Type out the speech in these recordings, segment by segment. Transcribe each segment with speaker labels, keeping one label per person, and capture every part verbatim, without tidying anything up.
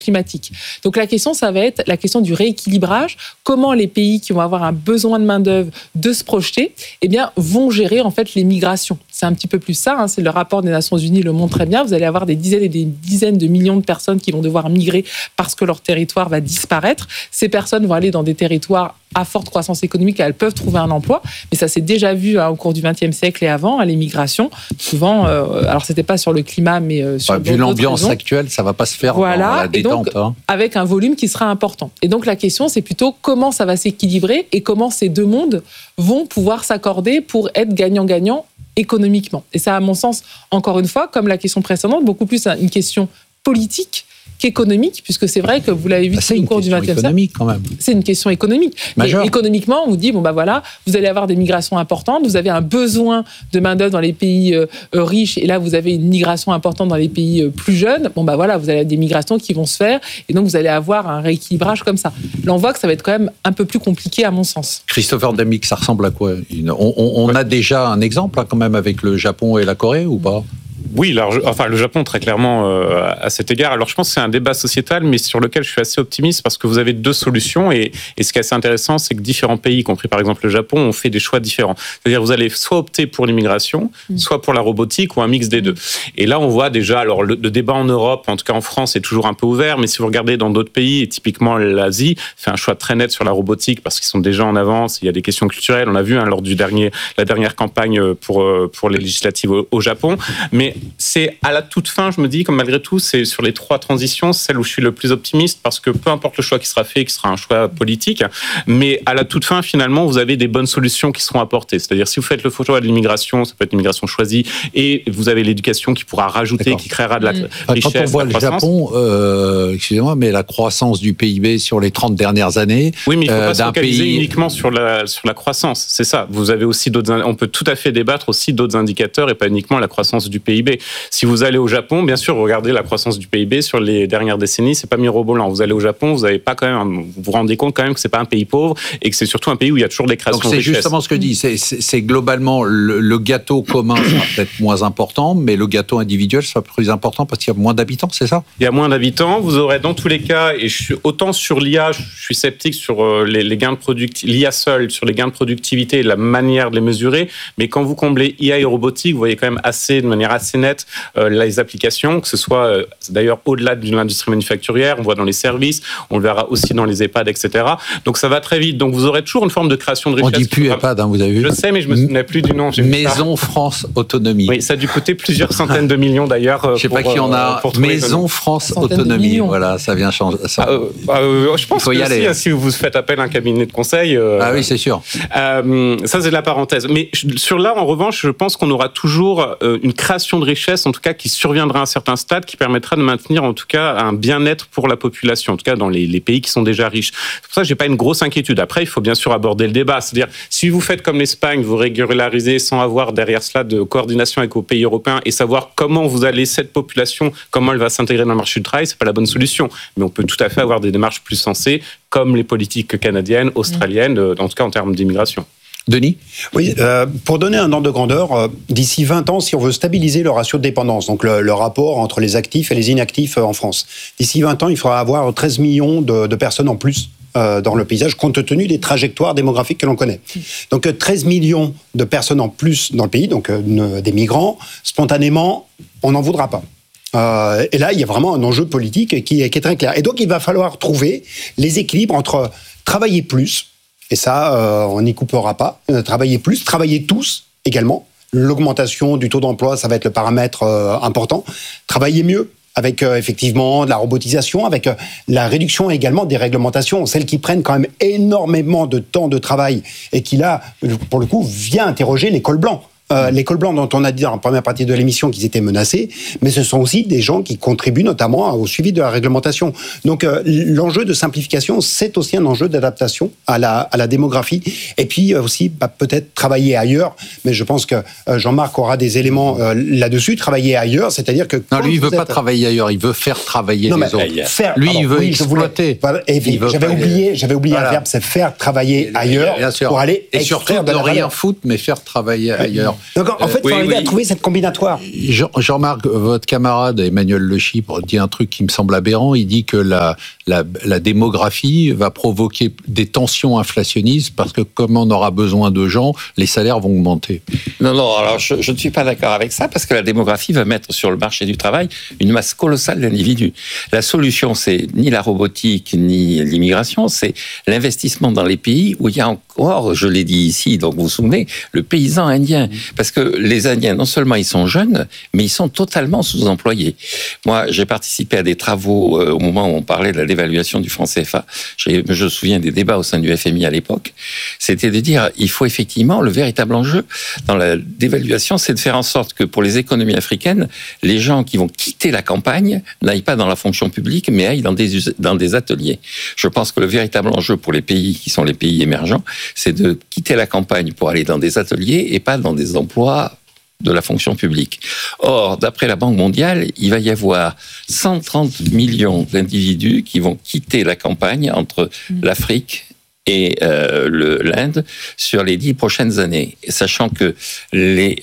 Speaker 1: climatique. Donc la question, ça va être la question du rééquilibrage. Comment les pays qui vont avoir un besoin de main-d'œuvre de se projeter, eh bien, vont gérer en fait les migrations. C'est un petit peu plus ça, hein, c'est le rapport des Nations Unies le montre très bien. Vous allez avoir des dizaines et des dizaines de millions de personnes qui vont devoir migrer parce que leur territoire va disparaître. Ces personnes vont aller dans des territoires à forte croissance économique, elles peuvent trouver un emploi, mais ça s'est déjà vu hein, au cours du vingtième siècle et avant, à l'émigration. Souvent, euh, alors c'était pas sur le climat, mais euh, sur
Speaker 2: bah,
Speaker 1: d'autres
Speaker 2: vu l'ambiance
Speaker 1: raisons.
Speaker 2: actuelle, ça va pas se faire
Speaker 1: voilà.
Speaker 2: dans la détente.
Speaker 1: Et donc,
Speaker 2: hein.
Speaker 1: avec un volume qui sera important. Et donc la question, c'est plutôt comment ça va s'équilibrer et comment ces deux mondes vont pouvoir s'accorder pour être gagnant-gagnant économiquement. Et ça, à mon sens, encore une fois, comme la question précédente, beaucoup plus une question politique qu'économique, puisque c'est vrai que vous l'avez vu
Speaker 2: bah,
Speaker 1: au cours du vingtième siècle.
Speaker 2: Quand même.
Speaker 1: C'est une question économique. Mais économiquement, on vous dit, bon bah voilà, vous allez avoir des migrations importantes, vous avez un besoin de main-d'œuvre dans les pays euh, riches, et là vous avez une migration importante dans les pays euh, plus jeunes. Bon bah voilà, vous allez avoir des migrations qui vont se faire, et donc vous allez avoir un rééquilibrage comme ça. Là, on voit que ça va être quand même un peu plus compliqué à mon sens.
Speaker 2: Christopher Damick, ça ressemble à quoi ? On, on, on a déjà un exemple là, quand même avec le Japon et la Corée ou pas ?
Speaker 3: Oui, large, enfin le Japon très clairement euh, à cet égard. Alors je pense que c'est un débat sociétal, mais sur lequel je suis assez optimiste parce que vous avez deux solutions et, et ce qui est assez intéressant, c'est que différents pays, y compris par exemple le Japon, ont fait des choix différents. C'est-à-dire vous allez soit opter pour l'immigration, mmh. soit pour la robotique ou un mix des deux. Et là on voit déjà, alors le, le débat en Europe, en tout cas en France, est toujours un peu ouvert, mais si vous regardez dans d'autres pays, et typiquement l'Asie, fait un choix très net sur la robotique parce qu'ils sont déjà en avance. Il y a des questions culturelles, on l'a vu hein, lors du dernier, la dernière campagne pour pour les législatives au, au Japon, mais c'est à la toute fin, je me dis, comme malgré tout, c'est sur les trois transitions, celle où je suis le plus optimiste, parce que peu importe le choix qui sera fait, qui sera un choix politique, mais à la toute fin, finalement, vous avez des bonnes solutions qui seront apportées. C'est-à-dire, si vous faites le choix de l'immigration, ça peut être l'immigration choisie, et vous avez l'éducation qui pourra rajouter, D'accord. qui créera de la mmh. richesse.
Speaker 2: Quand on voit le Japon, euh, excusez-moi, mais la croissance du P I B sur les trente dernières années,
Speaker 3: oui, mais il ne faut pas euh, se focaliser
Speaker 2: pays...
Speaker 3: uniquement sur la, sur la croissance. C'est ça. Vous avez aussi d'autres, on peut tout à fait débattre aussi d'autres indicateurs et pas uniquement la croissance du P I B. Si vous allez au Japon, bien sûr, regardez la croissance du P I B sur les dernières décennies, c'est pas mirobolant. Vous allez au Japon, vous avez pas quand même, vous vous rendez compte quand même que c'est pas un pays pauvre et que c'est surtout un pays où il y a toujours des créations de richesses.
Speaker 2: Donc c'est justement ce que je dis, c'est, c'est, c'est globalement le, le gâteau commun sera peut-être moins important, mais le gâteau individuel sera plus important parce qu'il y a moins d'habitants, c'est ça ?
Speaker 3: Il y a moins d'habitants, vous aurez dans tous les cas, et je suis autant sur l'I A, je suis sceptique sur les, les gains de productivité, l'I A seul, sur les gains de productivité et la manière de les mesurer, mais quand vous comblez I A et robotique, vous voyez quand même assez, de manière assez nette, euh, les applications, que ce soit euh, d'ailleurs au-delà de l'industrie manufacturière, on voit dans les services, on le verra aussi dans les EHPAD, et cetera. Donc ça va très vite. Donc vous aurez toujours une forme de création de richesse.
Speaker 2: On dit plus EHPAD, hein, vous avez vu ?
Speaker 3: Je sais, mais je me souvenais plus du nom.
Speaker 2: Maison France Autonomie.
Speaker 3: Oui, ça a dû coûter plusieurs centaines de millions d'ailleurs.
Speaker 2: Je ne sais pas qui en a. Maison France Autonomie. Voilà, ça vient changer. Ça...
Speaker 3: Ah, euh, euh, je pense
Speaker 2: faut
Speaker 3: que
Speaker 2: y
Speaker 3: aussi,
Speaker 2: aller.
Speaker 3: Si vous faites appel à un cabinet de conseil. Euh,
Speaker 2: ah oui, c'est sûr.
Speaker 3: Euh, ça, c'est la parenthèse. Mais sur là, en revanche, je pense qu'on aura toujours euh, une création de richesse, en tout cas, qui surviendra à un certain stade, qui permettra de maintenir, en tout cas, un bien-être pour la population, en tout cas dans les, les pays qui sont déjà riches. C'est pour ça que j'ai pas une grosse inquiétude. Après, il faut bien sûr aborder le débat. C'est-à-dire, si vous faites comme l'Espagne, vous régularisez sans avoir derrière cela de coordination avec vos pays européens et savoir comment vous allez cette population, comment elle va s'intégrer dans le marché du travail, c'est pas la bonne solution. Mais on peut tout à fait avoir des démarches plus sensées, comme les politiques canadiennes, australiennes, en tout cas en termes d'immigration.
Speaker 2: Denis ?
Speaker 4: Oui, euh, pour donner un ordre de grandeur, euh, d'ici vingt ans, si on veut stabiliser le ratio de dépendance, donc le, le rapport entre les actifs et les inactifs euh, en France, d'ici vingt ans, il faudra avoir treize millions de, de personnes en plus euh, dans le paysage, compte tenu des trajectoires démographiques que l'on connaît. Donc euh, treize millions de personnes en plus dans le pays, donc euh, des migrants, spontanément, on n'en voudra pas. Euh, et là, il y a vraiment un enjeu politique qui est, qui est très clair. Et donc, il va falloir trouver les équilibres entre travailler plus, et ça, euh, on n'y coupera pas. Euh, travailler plus, travailler tous également. L'augmentation du taux d'emploi, ça va être le paramètre euh, important. Travailler mieux, avec euh, effectivement de la robotisation, avec euh, la réduction également des réglementations, celles qui prennent quand même énormément de temps de travail et qui là, pour le coup, vient interroger les cols blancs. Euh, les cols blancs dont on a dit dans la première partie de l'émission qu'ils étaient menacés, mais ce sont aussi des gens qui contribuent notamment au suivi de la réglementation. Donc euh, l'enjeu de simplification, c'est aussi un enjeu d'adaptation à la, à la démographie. Et puis euh, aussi, bah, peut-être travailler ailleurs, mais je pense que euh, Jean-Marc aura des éléments euh, là-dessus, travailler ailleurs, c'est-à-dire que...
Speaker 2: Non, lui, il ne veut
Speaker 4: êtes...
Speaker 2: pas travailler ailleurs, il veut faire travailler non, les autres.
Speaker 4: Faire,
Speaker 2: lui,
Speaker 4: pardon,
Speaker 2: il veut
Speaker 4: oui,
Speaker 2: exploiter.
Speaker 4: Voulais, et, il j'avais, veut oublié, j'avais oublié voilà. un verbe, c'est faire travailler ailleurs pour aller
Speaker 2: et surtout
Speaker 4: de
Speaker 2: ne rien foutre, mais faire travailler ailleurs.
Speaker 4: Donc, en fait, il faut
Speaker 5: oui,
Speaker 4: arriver
Speaker 5: oui.
Speaker 4: à trouver cette combinatoire.
Speaker 2: Jean, Jean-Marc, votre camarade Emmanuel Le Chypre dit un truc qui me semble aberrant. Il dit que la, la, la démographie va provoquer des tensions inflationnistes parce que comme on aura besoin de gens, les salaires vont augmenter.
Speaker 5: Non, non, alors je, je ne suis pas d'accord avec ça parce que la démographie va mettre sur le marché du travail une masse colossale d'individus. La solution, c'est ni la robotique ni l'immigration, c'est l'investissement dans les pays où il y a encore, je l'ai dit ici, donc vous vous souvenez, le paysan indien. Parce que les Indiens, non seulement ils sont jeunes, mais ils sont totalement sous-employés. Moi, j'ai participé à des travaux euh, au moment où on parlait de la dévaluation du franc C F A. J'ai, je me souviens des débats au sein du F M I à l'époque. C'était de dire, il faut effectivement, le véritable enjeu dans la dévaluation, c'est de faire en sorte que pour les économies africaines, les gens qui vont quitter la campagne n'aillent pas dans la fonction publique, mais aillent dans des, dans des ateliers. Je pense que le véritable enjeu pour les pays qui sont les pays émergents, c'est de quitter la campagne pour aller dans des ateliers et pas dans des emplois de la fonction publique. Or, d'après la Banque mondiale, il va y avoir cent trente millions d'individus qui vont quitter la campagne entre l'Afrique et euh, le, l'Inde sur les dix prochaines années, sachant que les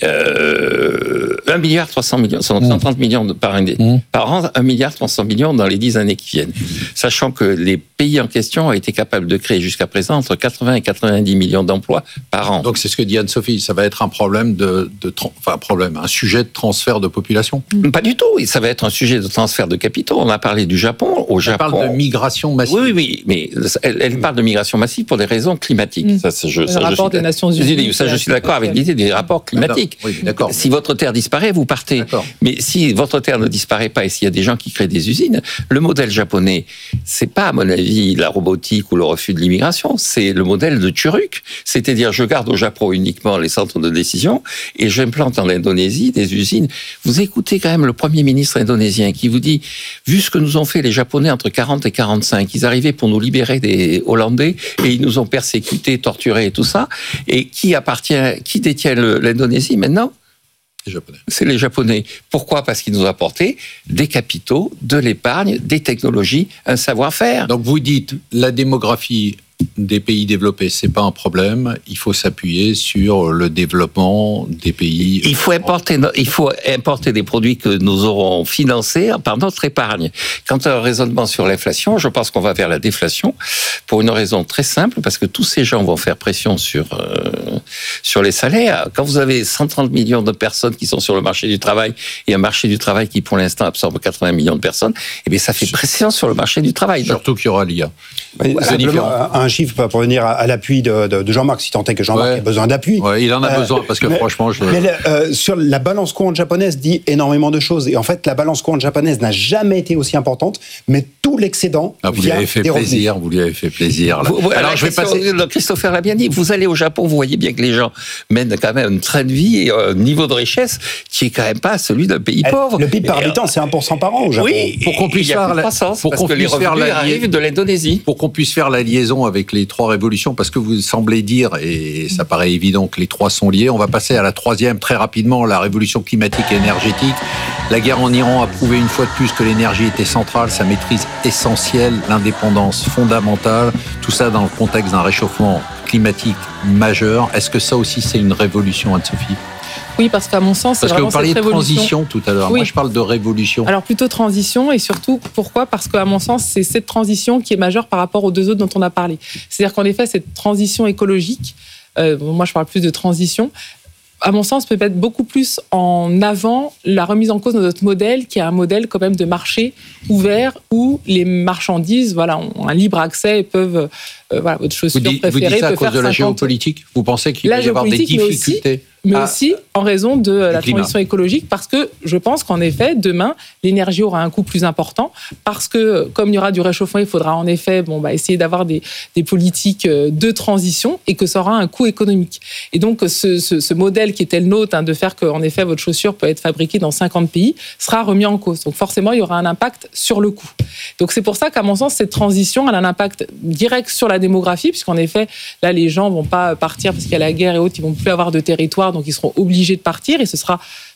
Speaker 5: euh, un milliard trois cents millions, cent trente millions de, par, mmh. par an, un milliard trois cents millions dans les dix années qui viennent, sachant que les pays en question ont été capables de créer jusqu'à présent entre quatre-vingts et quatre-vingt-dix millions d'emplois par an.
Speaker 2: Donc c'est ce que dit Anne-Sophie, ça va être un problème de, de enfin un problème, un sujet de transfert de population.
Speaker 5: Pas du tout, ça va être un sujet de transfert de capitaux. On a parlé du Japon. Au
Speaker 2: elle
Speaker 5: Japon,
Speaker 2: parle de migration massive.
Speaker 5: Oui, oui, oui, mais elle, elle parle de migration massive pour des raisons climatiques.
Speaker 1: Mmh.
Speaker 5: Ça, c'est, je,
Speaker 1: le
Speaker 5: ça,
Speaker 1: rapport
Speaker 5: je suis,
Speaker 1: des Nations Unies.
Speaker 5: Ça, je suis d'accord avec l'idée des rapports climatiques.
Speaker 2: Oui, d'accord.
Speaker 5: Si votre terre disparaît, vous partez.
Speaker 2: D'accord.
Speaker 5: Mais si votre terre ne disparaît pas et s'il y a des gens qui créent des usines, le modèle japonais, c'est pas, à mon avis, la robotique ou le refus de l'immigration, c'est le modèle de Turuk. C'est-à-dire, je garde au Japon uniquement les centres de décision et j'implante en Indonésie des usines. Vous écoutez quand même le Premier ministre indonésien qui vous dit, vu ce que nous ont fait les Japonais entre quarante et quarante-cinq, ils arrivaient pour nous libérer des Hollandais et ils nous ont persécutés, torturés et tout ça. Et qui appartient, qui détient le, l'Indonésie maintenant ?
Speaker 2: Les Japonais.
Speaker 5: C'est les Japonais. Pourquoi ? Parce qu'ils nous ont apporté des capitaux, de l'épargne, des technologies, un savoir-faire.
Speaker 2: Donc vous dites, la démographie des pays développés, c'est pas un problème. Il faut s'appuyer sur le développement des pays.
Speaker 5: Il faut importer, il faut importer des produits que nous aurons financés par notre épargne. Quant à un raisonnement sur l'inflation, je pense qu'on va vers la déflation pour une raison très simple, parce que tous ces gens vont faire pression sur euh, sur les salaires. Quand vous avez cent trente millions de personnes qui sont sur le marché du travail et un marché du travail qui, pour l'instant, absorbe quatre-vingts millions de personnes, eh bien, ça fait pression sur le marché du travail.
Speaker 2: Surtout qu'il y aura l'I A.
Speaker 4: Oui, simplement, un chiffre pour venir à l'appui de, de, de Jean-Marc, si tant est que Jean-Marc
Speaker 2: ouais.
Speaker 4: ait besoin d'appui.
Speaker 2: Ouais, il en a euh, besoin, parce que
Speaker 4: mais,
Speaker 2: franchement... Je...
Speaker 4: Mais euh, sur la balance courante japonaise dit énormément de choses. Et en fait, la balance courante japonaise n'a jamais été aussi importante, mais tout l'excédent
Speaker 2: ah, vous
Speaker 4: vient
Speaker 2: lui avez fait
Speaker 4: des
Speaker 2: plaisir,
Speaker 4: revenus.
Speaker 2: Vous lui avez fait plaisir. Là.
Speaker 5: Vous, vous,
Speaker 2: alors, je vais passer...
Speaker 5: Christopher l'a bien dit, vous allez au Japon, vous voyez bien que les gens mènent quand même un train de vie et un niveau de richesse qui est quand même pas celui d'un pays pauvre.
Speaker 4: Le P I B par habitant, c'est un pour cent par an au Japon.
Speaker 5: Oui,
Speaker 2: pour qu'on puisse faire la
Speaker 5: croissance,
Speaker 2: pour
Speaker 5: parce
Speaker 2: qu'on
Speaker 5: que les
Speaker 2: puisse faire
Speaker 5: revenus
Speaker 2: la
Speaker 5: arrivent de l'Indonésie.
Speaker 2: Pour qu'on puisse faire la liaison avec les trois révolutions, parce que vous semblez dire, et ça paraît évident que les trois sont liés, on va passer à la troisième très rapidement, la révolution climatique et énergétique. La guerre en Iran a prouvé une fois de plus que l'énergie était centrale, sa maîtrise essentielle, l'indépendance fondamentale, tout ça dans le contexte d'un réchauffement climatique majeur. Est-ce que ça aussi c'est une révolution, Anne-Sophie ?
Speaker 1: Oui, parce qu'à mon sens, c'est
Speaker 2: parce que
Speaker 1: vraiment
Speaker 2: vous parliez
Speaker 1: cette
Speaker 2: de
Speaker 1: révolution.
Speaker 2: transition tout à l'heure.
Speaker 1: Oui.
Speaker 2: Moi, je parle de révolution.
Speaker 1: Alors plutôt transition, et surtout pourquoi ? Parce qu'à mon sens, c'est cette transition qui est majeure par rapport aux deux autres dont on a parlé. C'est-à-dire qu'en effet, cette transition écologique, euh, moi je parle plus de transition, à mon sens, peut mettre beaucoup plus en avant la remise en cause de notre modèle, qui est un modèle quand même de marché ouvert où les marchandises, voilà, ont un libre accès et peuvent, euh, voilà, votre chaussure
Speaker 2: vous dites,
Speaker 1: préférée
Speaker 2: vous dites ça à
Speaker 1: peut
Speaker 2: cause
Speaker 1: faire
Speaker 2: de la
Speaker 1: cinquante
Speaker 2: géopolitique ? Vous pensez qu'il
Speaker 1: La
Speaker 2: va y avoir des
Speaker 1: géopolitique, mais aussi-
Speaker 2: difficultés
Speaker 1: mais
Speaker 2: Ah.
Speaker 1: aussi en raison de la
Speaker 2: climat.
Speaker 1: transition écologique, parce que je pense qu'en effet, demain, l'énergie aura un coût plus important, parce que comme il y aura du réchauffement, il faudra en effet bon, bah, essayer d'avoir des, des politiques de transition et que ça aura un coût économique. Et donc, ce, ce, ce modèle qui était le nôtre, hein, de faire qu'en effet, votre chaussure peut être fabriquée dans cinquante pays, sera remis en cause. Donc forcément, il y aura un impact sur le coût. Donc c'est pour ça qu'à mon sens, cette transition, elle a un impact direct sur la démographie, puisqu'en effet, là, les gens vont pas partir parce qu'il y a la guerre et autres, ils vont plus avoir de territoire, donc ils seront obligés de partir, et ce sera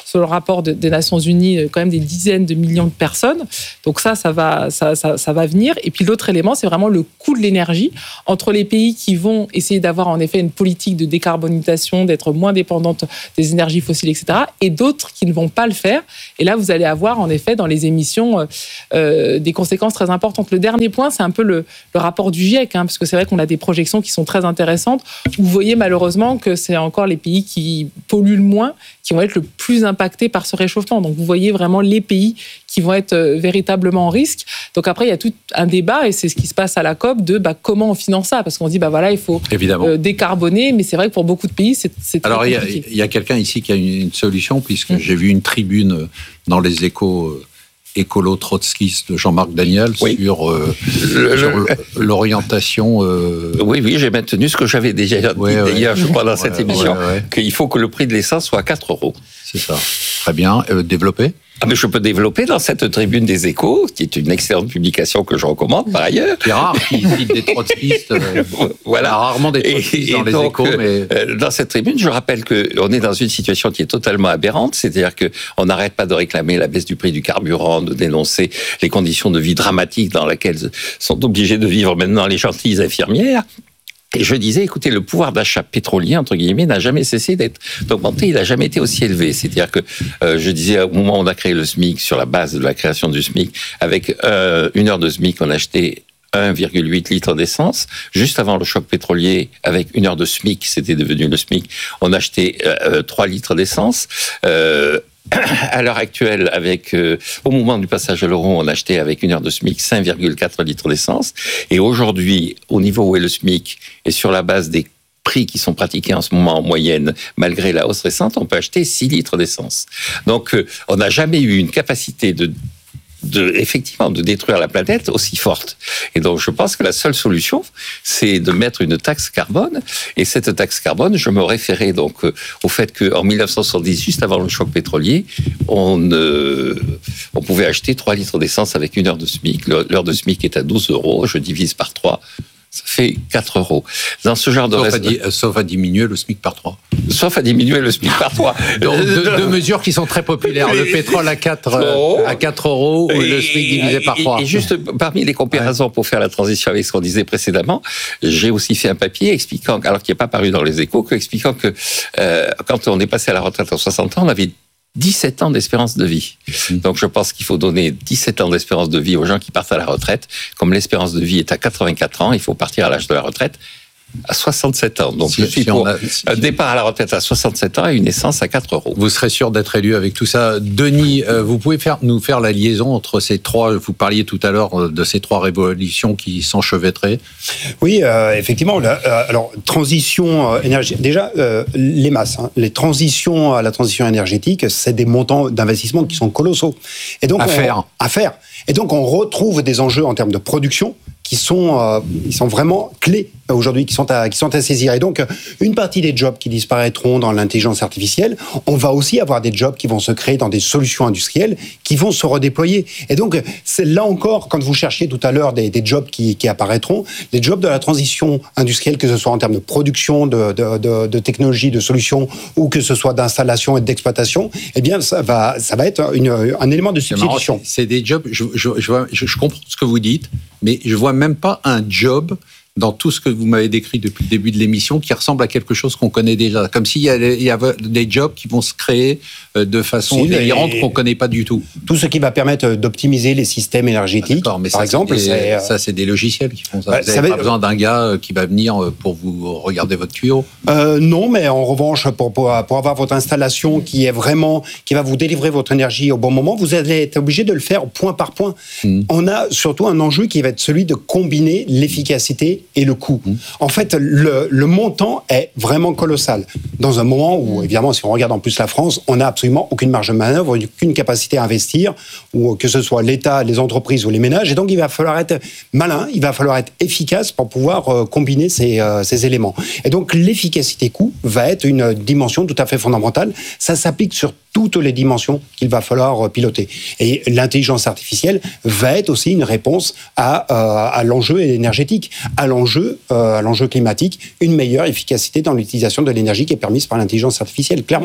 Speaker 1: selon le rapport de, des Nations Unies, quand même des dizaines de millions de personnes. Donc ça, ça va, ça, ça, ça va venir. Et puis l'autre élément, c'est vraiment le coût de l'énergie entre les pays qui vont essayer d'avoir en effet une politique de décarbonisation, d'être moins dépendantes des énergies fossiles, et cetera, et d'autres qui ne vont pas le faire. Et là, vous allez avoir en effet dans les émissions euh, des conséquences très importantes. Le dernier point, c'est un peu le, le rapport du GIEC, hein, parce que c'est vrai qu'on a des projections qui sont très intéressantes. Vous voyez malheureusement que c'est encore les pays qui polluent le moins qui vont être le plus impactés par ce réchauffement. Donc vous voyez vraiment les pays qui vont être véritablement en risque. Donc après, il y a tout un débat, et c'est ce qui se passe à la COP, de bah, comment on finance ça. Parce qu'on dit, bah voilà, il faut euh, décarboner, mais c'est vrai que pour beaucoup de pays, c'est, c'est très
Speaker 2: Alors,
Speaker 1: compliqué.
Speaker 2: Alors, il y a quelqu'un ici qui a une, une solution, puisque mmh. j'ai vu une tribune dans les Échos écolo-trotskiste de Jean-Marc Daniel oui. sur, euh, le, sur le, l'orientation... Euh...
Speaker 5: Oui, oui, j'ai maintenu ce que j'avais déjà dit ouais, d'ailleurs, ouais. je crois, dans ouais, cette émission, ouais, ouais. qu'il faut que le prix de l'essence soit à quatre euros.
Speaker 2: C'est ça. Très bien. Euh, développé
Speaker 5: Ah mais je peux développer dans cette tribune des Échos, qui est une excellente publication que je recommande par ailleurs.
Speaker 2: C'est rare qu'il cite des trotskistes. Euh,
Speaker 5: voilà.
Speaker 2: Il y a rarement des trotskistes et, dans et les donc, Échos. Mais...
Speaker 5: Euh, dans cette tribune, je rappelle qu'on est dans une situation qui est totalement aberrante, c'est-à-dire qu'on n'arrête pas de réclamer la baisse du prix du carburant, de dénoncer les conditions de vie dramatiques dans lesquelles sont obligées de vivre maintenant les gentilles infirmières. Et je disais, écoutez, le pouvoir d'achat pétrolier, entre guillemets, n'a jamais cessé d'être d'augmenter, il n'a jamais été aussi élevé. C'est-à-dire que, euh, je disais, au moment où on a créé le SMIC, sur la base de la création du SMIC, avec euh, une heure de SMIC, on achetait un virgule huit litres d'essence. Juste avant le choc pétrolier, avec une heure de SMIC, c'était devenu le SMIC, on achetait euh, trois litres d'essence. Euh, À l'heure actuelle, avec euh, au moment du passage à l'euro, on achetait avec une heure de SMIC cinq virgule quatre litres d'essence. Et aujourd'hui, au niveau où est le SMIC, et sur la base des prix qui sont pratiqués en ce moment en moyenne, malgré la hausse récente, on peut acheter six litres d'essence. Donc, euh, on n'a jamais eu une capacité de de, effectivement, de détruire la planète aussi forte. Et donc, je pense que la seule solution, c'est de mettre une taxe carbone. Et cette taxe carbone, je me référais donc euh, au fait qu'en dix-neuf cent soixante-dix, juste avant le choc pétrolier, on, euh, on pouvait acheter trois litres d'essence avec une heure de SMIC. L'heure de SMIC est à douze euros, je divise par trois. Ça fait quatre euros. Dans ce genre de
Speaker 2: sauf,
Speaker 5: reste...
Speaker 2: à di- sauf à diminuer le SMIC par trois.
Speaker 5: Sauf à diminuer le SMIC par trois.
Speaker 2: Donc, deux, deux mesures qui sont très populaires. Le pétrole à quatre, oh. à quatre euros ou le SMIC divisé par trois.
Speaker 5: Et, et juste parmi les comparaisons ouais. pour faire la transition avec ce qu'on disait précédemment, j'ai aussi fait un papier expliquant, alors qui n'est pas paru dans les Échos, expliquant que euh, quand on est passé à la retraite à soixante ans, on avait dix-sept ans d'espérance de vie. Donc je pense qu'il faut donner dix-sept ans d'espérance de vie aux gens qui partent à la retraite. Comme l'espérance de vie est à quatre-vingt-quatre ans, il faut partir à l'âge de la retraite à soixante-sept ans. Donc si, je suis si pour a, si, un départ à la retraite à soixante-sept ans et une naissance à quatre euros.
Speaker 2: Vous serez sûr d'être élu avec tout ça. Denis, euh, vous pouvez faire, nous faire la liaison entre ces trois, vous parliez tout à l'heure de ces trois révolutions qui s'enchevêtraient.
Speaker 4: Oui, euh, effectivement. Là, euh, alors, transition euh, énergétique. Déjà, euh, les masses. Hein, les transitions à la transition énergétique, c'est des montants d'investissement qui sont colossaux. Et donc,
Speaker 2: à
Speaker 4: on,
Speaker 2: faire.
Speaker 4: À faire. Et donc, on retrouve des enjeux en termes de production qui sont, euh, ils sont vraiment clés aujourd'hui, qui sont, à, qui sont à saisir. Et donc, une partie des jobs qui disparaîtront dans l'intelligence artificielle, on va aussi avoir des jobs qui vont se créer dans des solutions industrielles qui vont se redéployer. Et donc, c'est là encore, quand vous cherchiez tout à l'heure des, des jobs qui, qui apparaîtront, les jobs de la transition industrielle, que ce soit en termes de production, de, de, de, de technologie, de solutions, ou que ce soit d'installation et d'exploitation, eh bien, ça va, ça va être une, un élément de substitution.
Speaker 2: C'est, c'est des jobs, je, je, je, vois, je, je comprends ce que vous dites, mais je vois même pas un job dans tout ce que vous m'avez décrit depuis le début de l'émission qui ressemble à quelque chose qu'on connaît déjà. Comme s'il y avait, il y avait des jobs qui vont se créer de façon si, délirante qu'on ne connaît pas du tout.
Speaker 4: Tout ce qui va permettre d'optimiser les systèmes énergétiques, ah, mais par
Speaker 2: ça,
Speaker 4: exemple.
Speaker 2: C'est des, ça, c'est des logiciels qui font ça. Bah, vous n'avez pas va... besoin d'un gars qui va venir pour vous regarder votre tuyau
Speaker 4: euh, Non, mais en revanche, pour, pour, pour avoir votre installation qui est vraiment, qui va vous délivrer votre énergie au bon moment, vous allez être obligé de le faire point par point. Mmh. On a surtout un enjeu qui va être celui de combiner l'efficacité et le coût. Mmh. En fait, le, le montant est vraiment colossal. Dans un moment où, évidemment, si on regarde en plus la France, on n'a absolument aucune marge de manœuvre, aucune capacité à investir, ou que ce soit l'État, les entreprises ou les ménages. Et donc, il va falloir être malin, il va falloir être efficace pour pouvoir euh, combiner ces, euh, ces éléments. Et donc, l'efficacité coût va être une dimension tout à fait fondamentale. Ça s'applique sur toutes les dimensions qu'il va falloir piloter. Et l'intelligence artificielle va être aussi une réponse à, euh, à l'enjeu énergétique, à l'enjeu, euh, à l'enjeu climatique, une meilleure efficacité dans l'utilisation de l'énergie qui est permise par l'intelligence artificielle, clairement.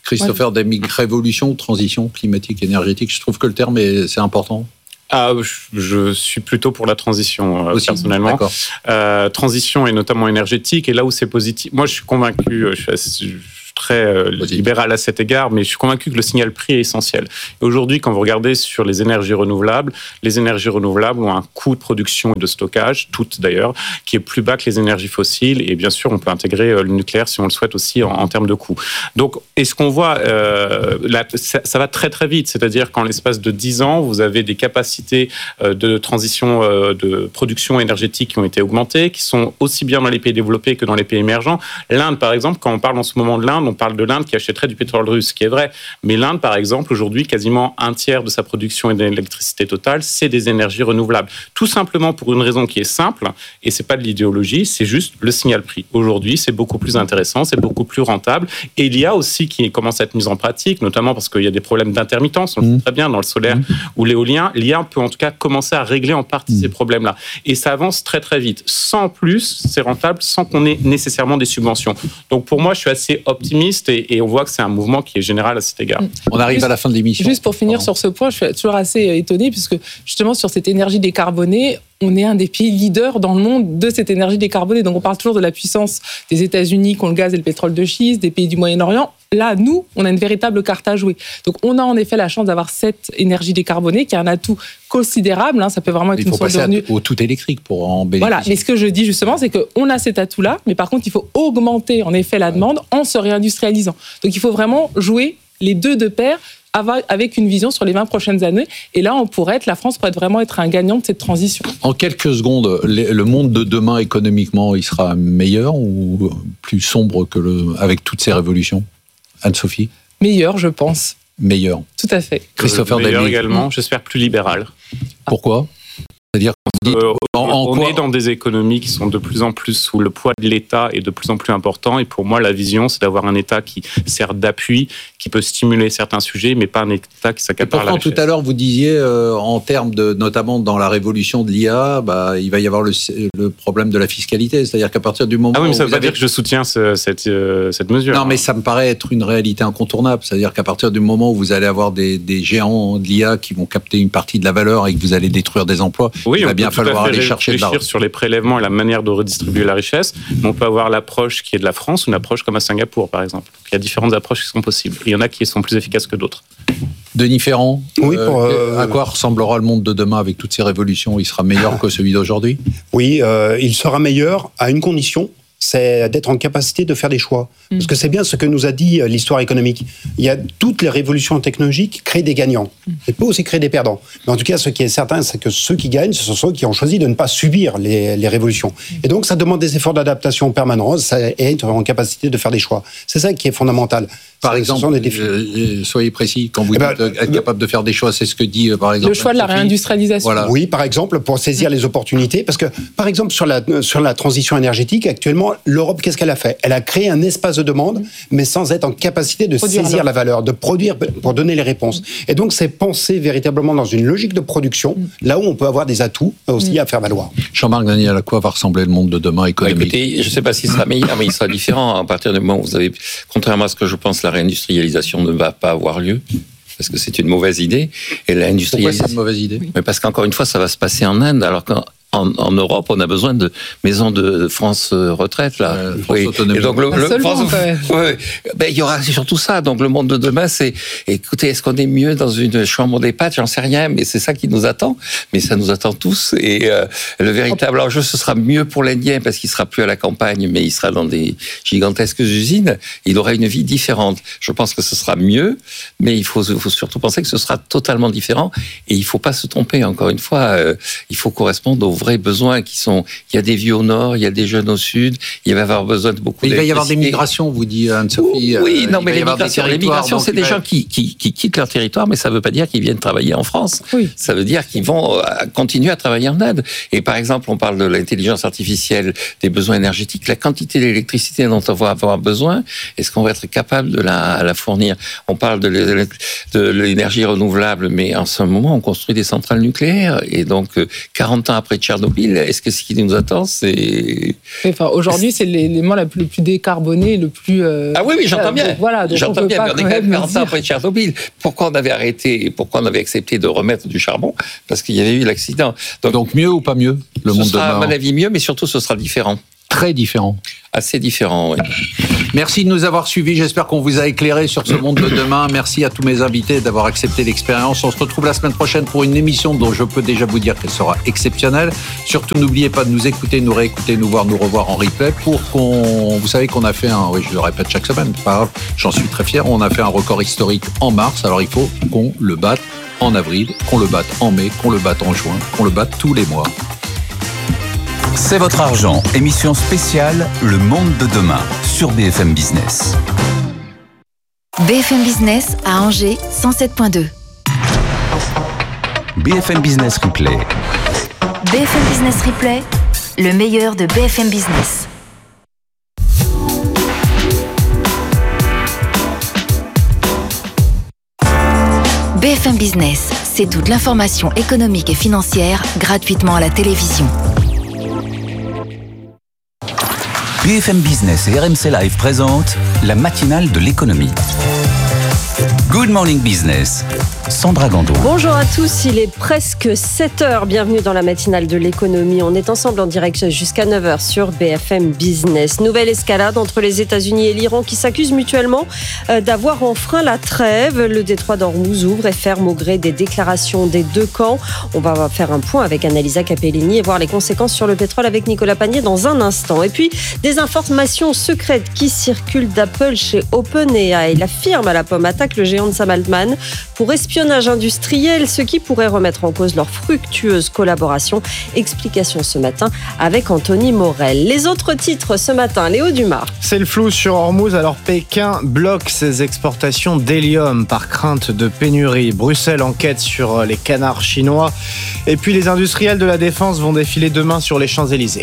Speaker 2: Christopher
Speaker 1: Ouais.
Speaker 2: Demming, révolution, transition climatique, énergétique. Je trouve que le terme, est, c'est important.
Speaker 3: Ah, je, je suis plutôt pour la transition, euh,
Speaker 2: Aussi,
Speaker 3: personnellement.
Speaker 2: d'accord.
Speaker 3: Euh, transition et notamment énergétique. Et là où c'est positif, moi je suis convaincu, je suis, assez, je suis très euh, libéral à cet égard, mais je suis convaincu que le signal prix est essentiel. Et aujourd'hui, quand vous regardez sur les énergies renouvelables, les énergies renouvelables ont un coût de production et de stockage, toutes d'ailleurs, qui est plus bas que les énergies fossiles. Et bien sûr, on peut intégrer le nucléaire si on le souhaite aussi en, en termes de coût. Donc, et ce qu'on voit, euh, là, ça, ça va très très vite. C'est-à-dire qu'en l'espace de dix ans, vous avez des capacités euh, de transition, euh, de production énergétique qui ont été augmentées, qui sont aussi bien dans les pays développés que dans les pays émergents. L'Inde, par exemple, quand on parle en ce moment de l'Inde, on parle de l'Inde qui achèterait du pétrole russe, ce qui est vrai. Mais l'Inde, par exemple, aujourd'hui, quasiment un tiers de sa production d'électricité totale, c'est des énergies renouvelables. Tout simplement pour une raison qui est simple, et c'est pas de l'idéologie, c'est juste le signal prix. Aujourd'hui, c'est beaucoup plus intéressant, c'est beaucoup plus rentable. Et il y a aussi qui commence à être mis en pratique, notamment parce qu'il y a des problèmes d'intermittence, on le sait très bien dans le solaire mmh. ou l'éolien. L'I A peut en tout cas commencer à régler en partie mmh. ces problèmes-là. Et ça avance très très vite. Sans plus, c'est rentable, sans qu'on ait nécessairement des subventions. Donc pour moi, je suis assez optimiste et, et on voit que c'est un mouvement qui est général à cet égard.
Speaker 2: On arrive
Speaker 1: juste,
Speaker 2: à la fin de l'émission.
Speaker 1: Juste pour finir Pardon. sur ce point, je suis toujours assez étonnée puisque justement sur cette énergie décarbonée, on est un des pays leaders dans le monde de cette énergie décarbonée. Donc on parle toujours de la puissance des États-Unis qui ont le gaz et le pétrole de schiste, des pays du Moyen-Orient. Là, nous, on a une véritable carte à jouer. Donc on a en effet la chance d'avoir cette énergie décarbonée qui est un atout considérable. Hein, ça peut vraiment être
Speaker 2: il
Speaker 1: une source de revenus.
Speaker 2: Il faut passer au tout électrique pour en bénéficier.
Speaker 1: Voilà, mais ce que je dis justement, c'est qu'on a cet atout-là, mais par contre, il faut augmenter en effet la demande en se réindustrialisant. Donc il faut vraiment jouer les deux de pair avec une vision sur les vingt prochaines années. Et là, on pourrait être, la France pourrait vraiment être un gagnant de cette transition.
Speaker 2: En quelques secondes, le monde de demain économiquement, il sera meilleur ou plus sombre que le, avec toutes ces révolutions? Anne-Sophie?
Speaker 1: Meilleur, je pense.
Speaker 2: Meilleur.
Speaker 1: Tout à fait.
Speaker 2: Christopher
Speaker 3: Meilleur
Speaker 2: Demming.
Speaker 3: également, j'espère plus libéral.
Speaker 2: Pourquoi? C'est-à-dire
Speaker 3: Euh,
Speaker 2: en, en
Speaker 3: on
Speaker 2: quoi
Speaker 3: est dans des économies qui sont de plus en plus sous le poids de l'État et de plus en plus important. Et pour moi, la vision, c'est d'avoir un État qui sert d'appui, qui peut stimuler certains sujets, mais pas un État qui s'accapare la richesse.
Speaker 2: Tout à l'heure, vous disiez, euh, en termes de, notamment dans la révolution de l'I A, bah, il va y avoir le, le problème de la fiscalité. C'est-à-dire qu'à partir du moment
Speaker 3: ah oui, mais ça
Speaker 2: où
Speaker 3: veut pas
Speaker 2: avez...
Speaker 3: dire que je soutiens ce, cette, euh, cette mesure.
Speaker 2: Non, mais ça me paraît être une réalité incontournable. C'est-à-dire qu'à partir du moment où vous allez avoir des, des géants de l'I A qui vont capter une partie de la valeur et que vous allez détruire des emplois,
Speaker 3: oui,
Speaker 2: il va bien falloir aller chercher de l'argent.
Speaker 3: Sur les prélèvements et la manière de redistribuer la richesse, mais on peut avoir l'approche qui est de la France, une approche comme à Singapour, par exemple. Il y a différentes approches qui sont possibles. Et il y en a qui sont plus efficaces que d'autres.
Speaker 2: Denis Ferrand,
Speaker 4: oui, pour,
Speaker 2: euh, à quoi ressemblera le monde de demain avec toutes ces révolutions? Il sera meilleur que celui d'aujourd'hui?
Speaker 4: Oui, euh, il sera meilleur à une condition, c'est d'être en capacité de faire des choix. Mmh. Parce que c'est bien ce que nous a dit l'histoire économique. Il y a toutes les révolutions technologiques créent des gagnants. Mmh. Il peut aussi créer des perdants. Mais en tout cas, ce qui est certain, c'est que ceux qui gagnent, ce sont ceux qui ont choisi de ne pas subir les, les révolutions. Mmh. Et donc, ça demande des efforts d'adaptation permanents et être en capacité de faire des choix. C'est ça qui est fondamental.
Speaker 2: Par ça, exemple, euh, soyez précis, quand vous eh dites ben, être capable de faire des choix, c'est ce que dit, par exemple...
Speaker 1: Le choix de la réindustrialisation.
Speaker 4: Voilà. Oui, par exemple, pour saisir mmh. les opportunités. Parce que, par exemple, sur la, sur la transition énergétique, actuellement, l'Europe, qu'est-ce qu'elle a fait? Elle a créé un espace de demande, mais sans être en capacité de produire saisir alors. la valeur, de produire pour donner les réponses. Et donc, c'est penser véritablement dans une logique de production, mmh. là où on peut avoir des atouts aussi mmh. à faire valoir.
Speaker 2: Jean-Marc Daniel, à quoi va ressembler le monde de demain économique?
Speaker 5: Écoutez, je ne sais pas s'il sera meilleur, mais il sera différent à partir du moment où vous avez, contrairement à ce que je pense, la réindustrialisation ne va pas avoir lieu. Parce que c'est une mauvaise idée. Et
Speaker 2: Pourquoi
Speaker 5: l'industrialisation...
Speaker 2: c'est une mauvaise idée?
Speaker 5: Mais parce qu'encore une fois, ça va se passer en Inde, alors qu'en En, en Europe, on a besoin de maisons de France retraite, là.
Speaker 2: Euh, France
Speaker 5: oui.
Speaker 2: Autonomie.
Speaker 5: Et donc, le, le
Speaker 1: seulement,
Speaker 5: France, ouais. Ben, il y aura surtout ça. Donc, le monde de demain, c'est, écoutez, est-ce qu'on est mieux dans une chambre d'EHPAD? J'en sais rien, mais c'est ça qui nous attend. Mais ça nous attend tous. Et euh, le véritable enjeu, ce sera mieux pour l'Indien, parce qu'il sera plus à la campagne, mais il sera dans des gigantesques usines. Il aura une vie différente. Je pense que ce sera mieux, mais il faut, il faut surtout penser que ce sera totalement différent. Et il faut pas se tromper. Encore une fois, euh, il faut correspondre aux vrais besoins qui sont... Il y a des vieux au nord, il y a des jeunes au sud, il va y avoir besoin de beaucoup...
Speaker 2: Il va y avoir des migrations, vous dit Anne-Sophie.
Speaker 5: Oui, non, mais les migrations, les migrations, c'est des
Speaker 2: va...
Speaker 5: gens qui, qui, qui quittent leur territoire, mais ça ne veut pas dire qu'ils viennent travailler en France.
Speaker 1: Oui.
Speaker 5: Ça veut dire qu'ils vont continuer à travailler en Inde. Et par exemple, on parle de l'intelligence artificielle, des besoins énergétiques, la quantité d'électricité dont on va avoir besoin, est-ce qu'on va être capable de la, la fournir? On parle de l'énergie renouvelable, mais en ce moment, on construit des centrales nucléaires. Et donc, quarante ans après Tchernobyl, est-ce que ce qui nous attend, c'est...
Speaker 1: Enfin, aujourd'hui, c'est l'élément le plus, plus décarboné, le plus... Euh,
Speaker 5: ah oui, oui, j'entends bien.
Speaker 1: Donc, voilà, donc
Speaker 5: j'entends
Speaker 1: on
Speaker 5: bien, mais on est quand même quarante ans
Speaker 1: dire...
Speaker 5: après Tchernobyl. Pourquoi on avait arrêté, pourquoi on avait accepté de remettre du charbon? Parce qu'il y avait eu l'accident.
Speaker 2: Donc, donc mieux ou pas mieux, le
Speaker 5: ce
Speaker 2: monde
Speaker 5: sera,
Speaker 2: demain?
Speaker 5: à mon avis, mieux, mais surtout, ce sera différent.
Speaker 2: Très différent.
Speaker 5: Assez différent, oui.
Speaker 2: Merci de nous avoir suivis. J'espère qu'on vous a éclairé sur ce monde de demain. Merci à tous mes invités d'avoir accepté l'expérience. On se retrouve la semaine prochaine pour une émission dont je peux déjà vous dire qu'elle sera exceptionnelle. Surtout, n'oubliez pas de nous écouter, nous réécouter, nous voir, nous revoir en replay pour qu'on... Vous savez qu'on a fait un... Oui, je le répète chaque semaine, c'est pas grave. J'en suis très fier. On a fait un record historique en mars. Alors, il faut qu'on le batte en avril, qu'on le batte en mai, qu'on le batte en juin, qu'on le batte tous les mois.
Speaker 6: C'est votre argent, émission spéciale Le Monde de demain sur B F M Business.
Speaker 7: B F M Business à Angers, cent sept virgule deux.
Speaker 6: B F M Business Replay.
Speaker 7: B F M Business Replay, le meilleur de B F M Business. B F M Business, c'est toute l'information économique et financière gratuitement à la télévision.
Speaker 6: B F M Business et R M C Live présentent la matinale de l'économie. Good Morning Business, Sandra Gandoin.
Speaker 8: Bonjour à tous, il est presque sept heures. Bienvenue dans la matinale de l'économie. On est ensemble en direct jusqu'à neuf heures sur B F M Business. Nouvelle escalade entre les États-Unis et l'Iran qui s'accusent mutuellement d'avoir enfreint la trêve. Le détroit d'Ormuz ouvre et ferme au gré des déclarations des deux camps. On va faire un point avec Annalisa Capellini et voir les conséquences sur le pétrole avec Nicolas Panier dans un instant. Et puis, des informations secrètes qui circulent d'Apple chez OpenAI. La firme à la pomme attaque le géant de Sam Altman pour espionnage industriel, ce qui pourrait remettre en cause leur fructueuse collaboration. Explication ce matin avec Anthony Morel. Les autres titres ce matin, Léo Dumas.
Speaker 9: C'est le flou sur Hormuz, alors Pékin bloque ses exportations d'hélium par crainte de pénurie. Bruxelles enquête sur les canards chinois. Et puis les industriels de la défense vont défiler demain sur les Champs-Élysées.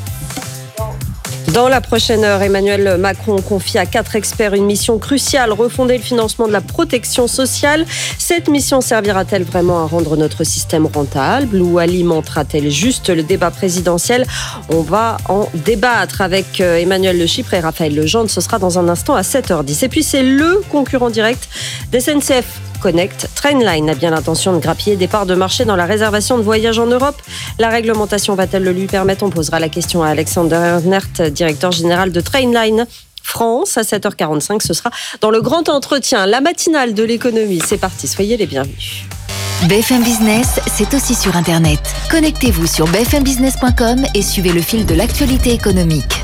Speaker 8: Dans la prochaine heure, Emmanuel Macron confie à quatre experts une mission cruciale, refonder le financement de la protection sociale. Cette mission servira-t-elle vraiment à rendre notre système rentable ou alimentera-t-elle juste le débat présidentiel? On va en débattre avec Emmanuel Le Chypre et Raphaël Legendre. Ce sera dans un instant à sept heures dix. Et puis c'est le concurrent direct d'S N C F Connect. Trainline a bien l'intention de grappiller des parts de marché dans la réservation de voyages en Europe. La réglementation va-t-elle le lui permettre? On posera la question à Alexander Ernert, directeur général de Trainline France. À sept heures quarante-cinq, ce sera dans le grand entretien, la matinale de l'économie. C'est parti, soyez les bienvenus.
Speaker 7: B F M Business, c'est aussi sur Internet. Connectez-vous sur b f m business point com et suivez le fil de l'actualité économique.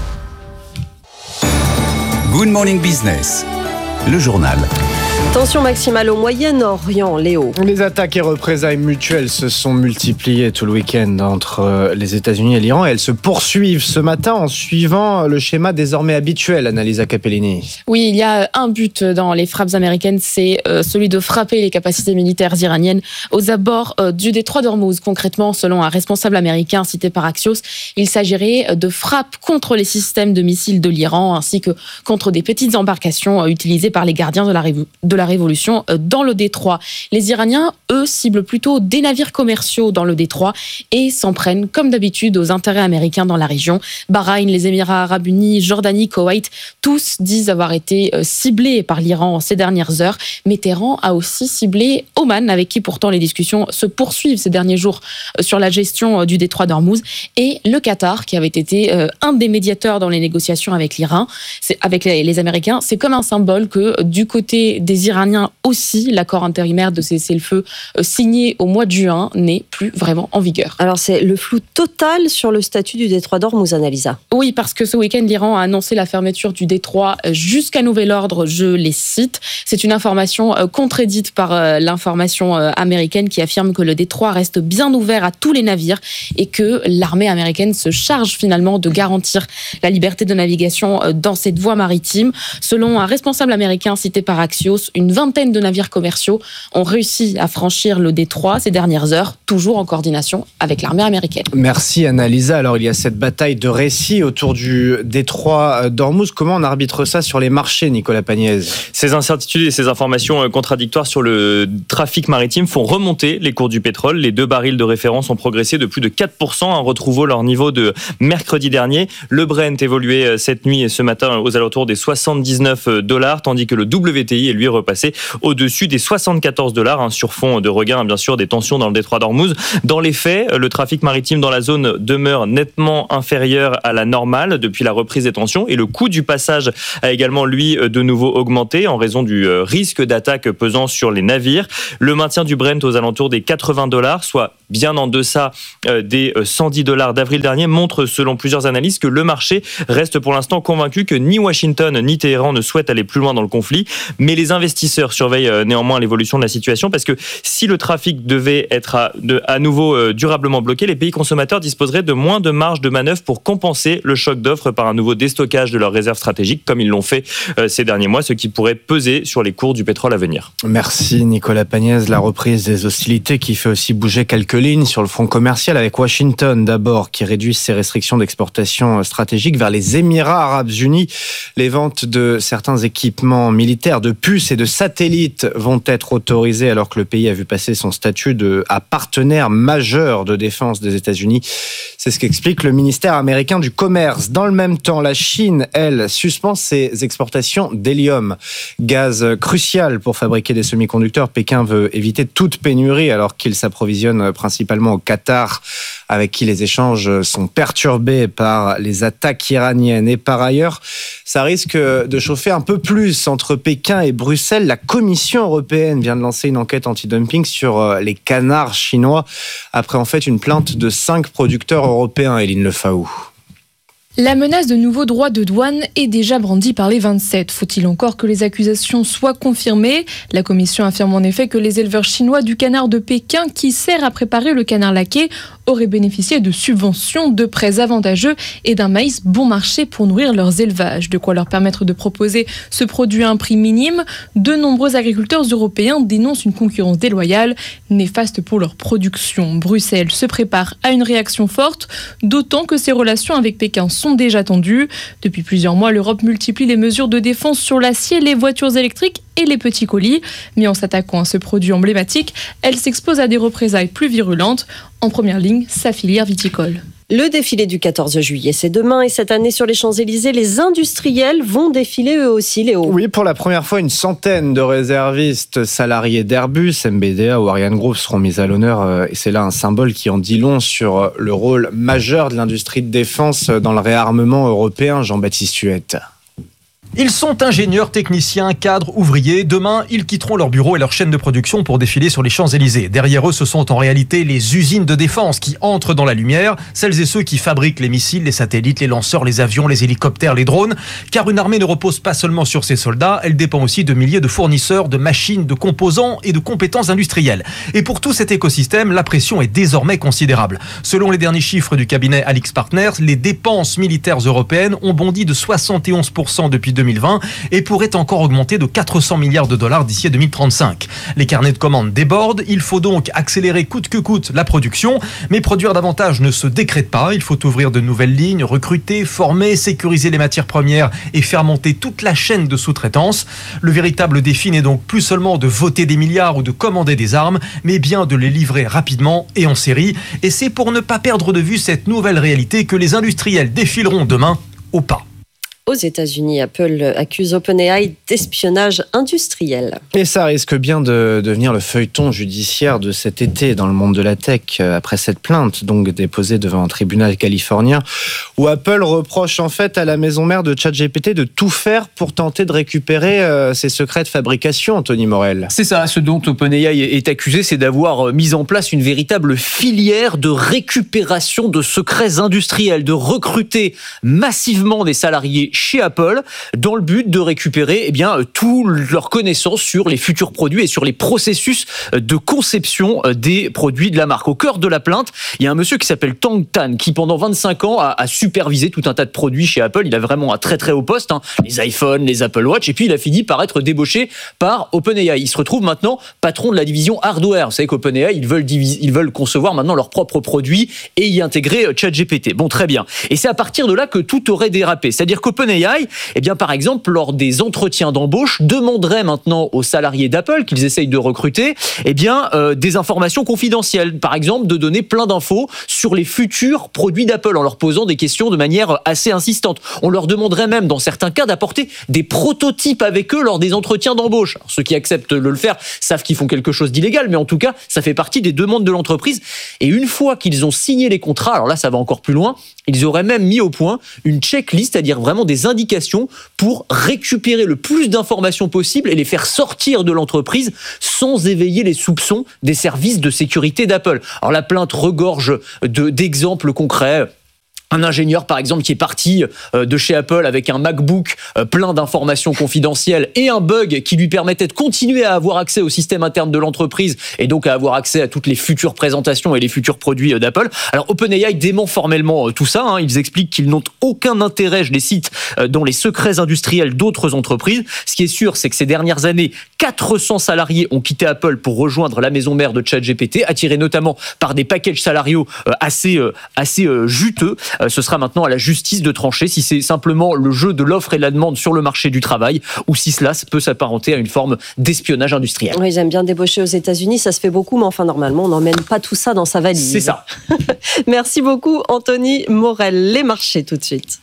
Speaker 6: Good Morning Business, le journal.
Speaker 8: Tension maximale au Moyen-Orient, Léo.
Speaker 9: Les attaques et représailles mutuelles se sont multipliées tout le week-end entre les États-Unis et l'Iran et elles se poursuivent ce matin en suivant le schéma désormais habituel, Annalisa Capellini.
Speaker 10: Oui, il y a un but dans les frappes américaines, c'est celui de frapper les capacités militaires iraniennes aux abords du détroit d'Ormuz. Concrètement, selon un responsable américain cité par Axios, il s'agirait de frappes contre les systèmes de missiles de l'Iran ainsi que contre des petites embarcations utilisées par les gardiens de la, révo- de la révolution dans le détroit. Les Iraniens, eux, ciblent plutôt des navires commerciaux dans le détroit et s'en prennent, comme d'habitude, aux intérêts américains dans la région. Bahreïn, les Émirats arabes unis, Jordanie, Koweït, tous disent avoir été ciblés par l'Iran ces dernières heures. Mais Téhéran a aussi ciblé Oman, avec qui pourtant les discussions se poursuivent ces derniers jours sur la gestion du détroit d'Ormuz, et le Qatar, qui avait été un des médiateurs dans les négociations avec l'Iran, c'est, avec les, les Américains. C'est comme un symbole que du côté des Iraniens aussi, l'accord intérimaire de cessez-le-feu signé au mois de juin n'est plus vraiment en vigueur.
Speaker 8: Alors c'est le flou total sur le statut du détroit d'Ormuz, Annalisa.
Speaker 10: Oui, parce que ce week-end, l'Iran a annoncé la fermeture du détroit jusqu'à nouvel ordre, je les cite. C'est une information contredite par l'information américaine qui affirme que le détroit reste bien ouvert à tous les navires et que l'armée américaine se charge finalement de garantir la liberté de navigation dans cette voie maritime. Selon un responsable américain cité par Axios, Une vingtaine de navires commerciaux ont réussi à franchir le détroit ces dernières heures, toujours en coordination avec l'armée américaine.
Speaker 9: Merci Annalisa. Alors il y a cette bataille de récits autour du détroit d'Ormuz. Comment on arbitre ça sur les marchés, Nicolas Pagnès?
Speaker 11: Ces incertitudes et ces informations contradictoires sur le trafic maritime font remonter les cours du pétrole. Les deux barils de référence ont progressé de plus de quatre pour cent en retrouvant leur niveau de mercredi dernier. Le Brent évoluait cette nuit et ce matin aux alentours des soixante-dix-neuf dollars, tandis que le W T I est lui repassé au-dessus des soixante-quatorze dollars, hein, sur fond de regain bien sûr des tensions dans le détroit d'Ormuz. Dans les faits, le trafic maritime dans la zone demeure nettement inférieur à la normale depuis la reprise des tensions et le coût du passage a également lui de nouveau augmenté en raison du risque d'attaque pesant sur les navires. Le maintien du Brent aux alentours des quatre-vingts dollars, soit bien en deçà des cent dix dollars d'avril dernier, montre selon plusieurs analystes que le marché reste pour l'instant convaincu que ni Washington ni Téhéran ne souhaitent aller plus loin dans le conflit, mais les investisseurs surveillent néanmoins l'évolution de la situation parce que si le trafic devait être à, de, à nouveau durablement bloqué, les pays consommateurs disposeraient de moins de marge de manœuvre pour compenser le choc d'offres par un nouveau déstockage de leurs réserves stratégiques comme ils l'ont fait ces derniers mois, ce qui pourrait peser sur les cours du pétrole à venir.
Speaker 9: Merci Nicolas Pagnès. La reprise des hostilités qui fait aussi bouger quelques lignes sur le front commercial avec Washington d'abord qui réduit ses restrictions d'exportation stratégique vers les Émirats arabes unis. Les ventes de certains équipements militaires, de puces et de satellites vont être autorisées alors que le pays a vu passer son statut de à partenaire majeur de défense des États-Unis. C'est ce qu'explique le ministère américain du Commerce. Dans le même temps, la Chine, elle, suspend ses exportations d'hélium, gaz crucial pour fabriquer des semi-conducteurs. Pékin veut éviter toute pénurie alors qu'il s'approvisionne principalement au Qatar, avec qui les échanges sont perturbés par les attaques iraniennes. Et par ailleurs, ça risque de chauffer un peu plus entre Pékin et Bruxelles. La Commission européenne vient de lancer une enquête anti-dumping sur les canards chinois, après en fait une plainte de cinq producteurs européens, Éline Lefaou.
Speaker 12: La menace de nouveaux droits de douane est déjà brandie par les vingt-sept. Faut-il encore que les accusations soient confirmées ? La Commission affirme en effet que les éleveurs chinois du canard de Pékin, qui sert à préparer le canard laqué, auraient bénéficié de subventions, de prêts avantageux et d'un maïs bon marché pour nourrir leurs élevages. De quoi leur permettre de proposer ce produit à un prix minime. De nombreux agriculteurs européens dénoncent une concurrence déloyale, néfaste pour leur production. Bruxelles se prépare à une réaction forte, d'autant que ses relations avec Pékin sont déjà tendues. Depuis plusieurs mois, l'Europe multiplie les mesures de défense sur l'acier, les voitures électriques et les petits colis. Mais en s'attaquant à ce produit emblématique, elle s'expose à des représailles plus virulentes. En première ligne, sa filière viticole.
Speaker 8: Le défilé du quatorze juillet, c'est demain et cette année sur les Champs-Élysées, les industriels vont défiler eux aussi, Léo.
Speaker 9: Oui, pour la première fois, une centaine de réservistes salariés d'Airbus, M B D A ou Ariane Group seront mis à l'honneur et c'est là un symbole qui en dit long sur le rôle majeur de l'industrie de défense dans le réarmement européen. Jean-Baptiste Huette.
Speaker 13: Ils sont ingénieurs, techniciens, cadres, ouvriers. Demain, ils quitteront leur bureau et leur chaîne de production pour défiler sur les Champs-Élysées. Derrière eux, ce sont en réalité les usines de défense qui entrent dans la lumière, celles et ceux qui fabriquent les missiles, les satellites, les lanceurs, les avions, les hélicoptères, les drones. Car une armée ne repose pas seulement sur ses soldats, elle dépend aussi de milliers de fournisseurs, de machines, de composants et de compétences industrielles. Et pour tout cet écosystème, la pression est désormais considérable. Selon les derniers chiffres du cabinet Alix Partners, les dépenses militaires européennes ont bondi de soixante et onze pour cent depuis deux mille vingt et pourrait encore augmenter de quatre cents milliards de dollars d'ici deux mille trente-cinq. Les carnets de commandes débordent, il faut donc accélérer coûte que coûte la production, mais produire davantage ne se décrète pas, il faut ouvrir de nouvelles lignes, recruter, former, sécuriser les matières premières et faire monter toute la chaîne de sous-traitance. Le véritable défi n'est donc plus seulement de voter des milliards ou de commander des armes, mais bien de les livrer rapidement et en série. Et c'est pour ne pas perdre de vue cette nouvelle réalité que les industriels défileront demain au pas.
Speaker 8: Aux États-Unis, Apple accuse OpenAI d'espionnage industriel.
Speaker 9: Et ça risque bien de devenir le feuilleton judiciaire de cet été dans le monde de la tech, après cette plainte donc déposée devant un tribunal californien, où Apple reproche en fait à la maison mère de ChatGPT de tout faire pour tenter de récupérer euh, ses secrets de fabrication, Anthony Morel.
Speaker 14: C'est ça, ce dont OpenAI est accusé, c'est d'avoir mis en place une véritable filière de récupération de secrets industriels, de recruter massivement des salariés chez Apple dans le but de récupérer eh bien, toutes leurs connaissances sur les futurs produits et sur les processus de conception des produits de la marque. Au cœur de la plainte, il y a un monsieur qui s'appelle Tang Tan qui pendant vingt-cinq ans a, a supervisé tout un tas de produits chez Apple. Il a vraiment un très très haut poste, hein, les iPhones, les Apple Watch, et puis il a fini par être débauché par OpenAI. Il se retrouve maintenant patron de la division hardware. Vous savez qu'OpenAI, ils veulent, diviser, ils veulent concevoir maintenant leurs propres produits et y intégrer ChatGPT. Bon, très bien. Et c'est à partir de là que tout aurait dérapé. C'est-à-dire qu'OpenAI, eh bien, par exemple, lors des entretiens d'embauche, demanderait maintenant aux salariés d'Apple qu'ils essayent de recruter, eh bien, euh, des informations confidentielles. Par exemple, de donner plein d'infos sur les futurs produits d'Apple en leur posant des questions de manière assez insistante. On leur demanderait même, dans certains cas, d'apporter des prototypes avec eux lors des entretiens d'embauche. Alors, ceux qui acceptent de le faire savent qu'ils font quelque chose d'illégal, mais en tout cas, ça fait partie des demandes de l'entreprise. Et une fois qu'ils ont signé les contrats, alors là, ça va encore plus loin, ils auraient même mis au point une checklist, c'est-à-dire vraiment des indications pour récupérer le plus d'informations possible et les faire sortir de l'entreprise sans éveiller les soupçons des services de sécurité d'Apple. Alors la plainte regorge de, d'exemples concrets. Un ingénieur, par exemple, qui est parti de chez Apple avec un MacBook plein d'informations confidentielles et un bug qui lui permettait de continuer à avoir accès au système interne de l'entreprise et donc à avoir accès à toutes les futures présentations et les futurs produits d'Apple. Alors OpenAI dément formellement tout ça. Hein. Ils expliquent qu'ils n'ont aucun intérêt, je les cite, dans les secrets industriels d'autres entreprises. Ce qui est sûr, c'est que ces dernières années, quatre cents salariés ont quitté Apple pour rejoindre la maison mère de ChatGPT, attirés notamment par des packages salariaux assez, assez juteux. Ce sera maintenant à la justice de trancher si c'est simplement le jeu de l'offre et de la demande sur le marché du travail ou si cela peut s'apparenter à une forme d'espionnage industriel.
Speaker 8: Oui, ils aiment bien débaucher aux États-Unis, ça se fait beaucoup, mais enfin normalement on n'emmène pas tout ça dans sa valise.
Speaker 14: C'est ça.
Speaker 8: Merci beaucoup Anthony Morel. Les marchés tout de suite.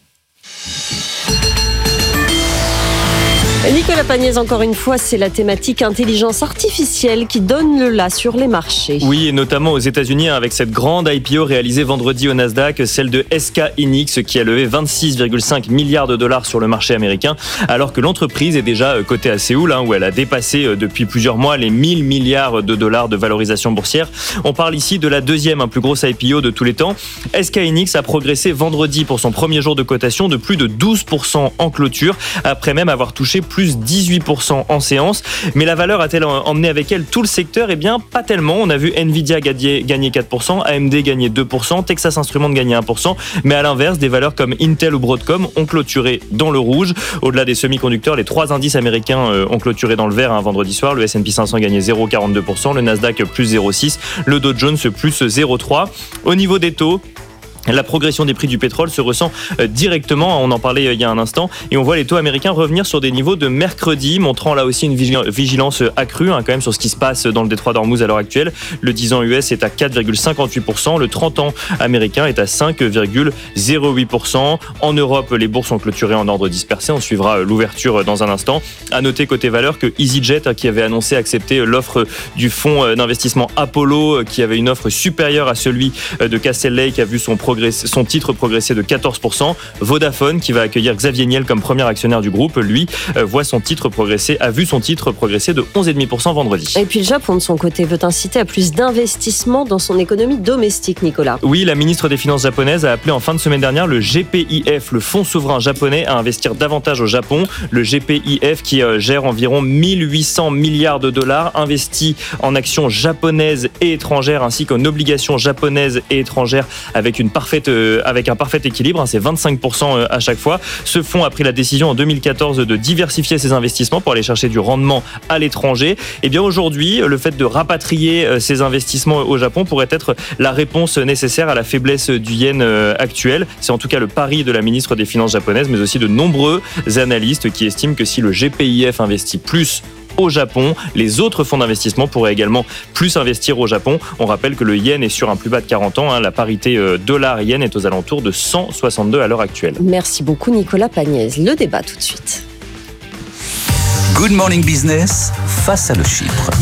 Speaker 8: Nicolas Pagnès, encore une fois, c'est la thématique intelligence artificielle qui donne le là sur les marchés.
Speaker 11: Oui, et notamment aux États-Unis avec cette grande I P O réalisée vendredi au Nasdaq, celle de S K Hynix qui a levé vingt-six virgule cinq milliards de dollars sur le marché américain, alors que l'entreprise est déjà cotée à Séoul, hein, où elle a dépassé depuis plusieurs mois les mille milliards de dollars de valorisation boursière. On parle ici de la deuxième plus grosse I P O de tous les temps. S K Hynix a progressé vendredi pour son premier jour de cotation de plus de douze pour cent en clôture, après même avoir touché plus dix-huit pour cent en séance. Mais la valeur a-t-elle emmené avec elle tout le secteur ? Eh bien, pas tellement. On a vu Nvidia gagner, gagner quatre pour cent, A M D gagner deux pour cent, Texas Instruments gagner un pour cent. Mais à l'inverse, des valeurs comme Intel ou Broadcom ont clôturé dans le rouge. Au-delà des semi-conducteurs, les trois indices américains ont clôturé dans le vert un vendredi soir. Le S and P cinq cents gagnait zéro virgule quarante-deux pour cent, le Nasdaq plus zéro virgule six, le Dow Jones plus zéro virgule trois. Au niveau des taux, la progression des prix du pétrole se ressent directement, on en parlait il y a un instant, et on voit les taux américains revenir sur des niveaux de mercredi, montrant là aussi une vigilance accrue hein, quand même sur ce qui se passe dans le détroit d'Ormuz à l'heure actuelle. Le dix ans U S est à quatre virgule cinquante-huit pour cent, le trente ans américain est à cinq virgule zéro huit pour cent. En Europe, les bourses ont clôturé en ordre dispersé, on suivra l'ouverture dans un instant. À noter côté valeur que EasyJet, qui avait annoncé accepter l'offre du fonds d'investissement Apollo, qui avait une offre supérieure à celui de Castle Lake, a vu son progrès son titre progressé de quatorze pour cent. Vodafone, qui va accueillir Xavier Niel comme premier actionnaire du groupe, lui, voit son titre progresser, a vu son titre progresser de onze virgule cinq pour cent vendredi.
Speaker 8: Et puis le Japon, de son côté, veut inciter à plus d'investissement dans son économie domestique, Nicolas.
Speaker 11: Oui, la ministre des Finances japonaise a appelé en fin de semaine dernière le G P I F, le fonds souverain japonais, à investir davantage au Japon. Le G P I F, qui gère environ mille huit cents milliards de dollars, investit en actions japonaises et étrangères, ainsi qu'en obligations japonaises et étrangères, avec une parfaite avec un parfait équilibre, hein, c'est vingt-cinq pour cent à chaque fois. Ce fonds a pris la décision en deux mille quatorze de diversifier ses investissements pour aller chercher du rendement à l'étranger. Et bien aujourd'hui, le fait de rapatrier ces investissements au Japon pourrait être la réponse nécessaire à la faiblesse du yen actuel. C'est en tout cas le pari de la ministre des Finances japonaise, mais aussi de nombreux analystes qui estiment que si le G P I F investit plus au Japon, les autres fonds d'investissement pourraient également plus investir au Japon. On rappelle que le yen est sur un plus bas de quarante ans. Hein. La parité dollar-yen est aux alentours de cent soixante-deux à l'heure actuelle.
Speaker 8: Merci beaucoup Nicolas Pagnès. Le débat tout de suite.
Speaker 6: Good Morning Business face à le Chypre.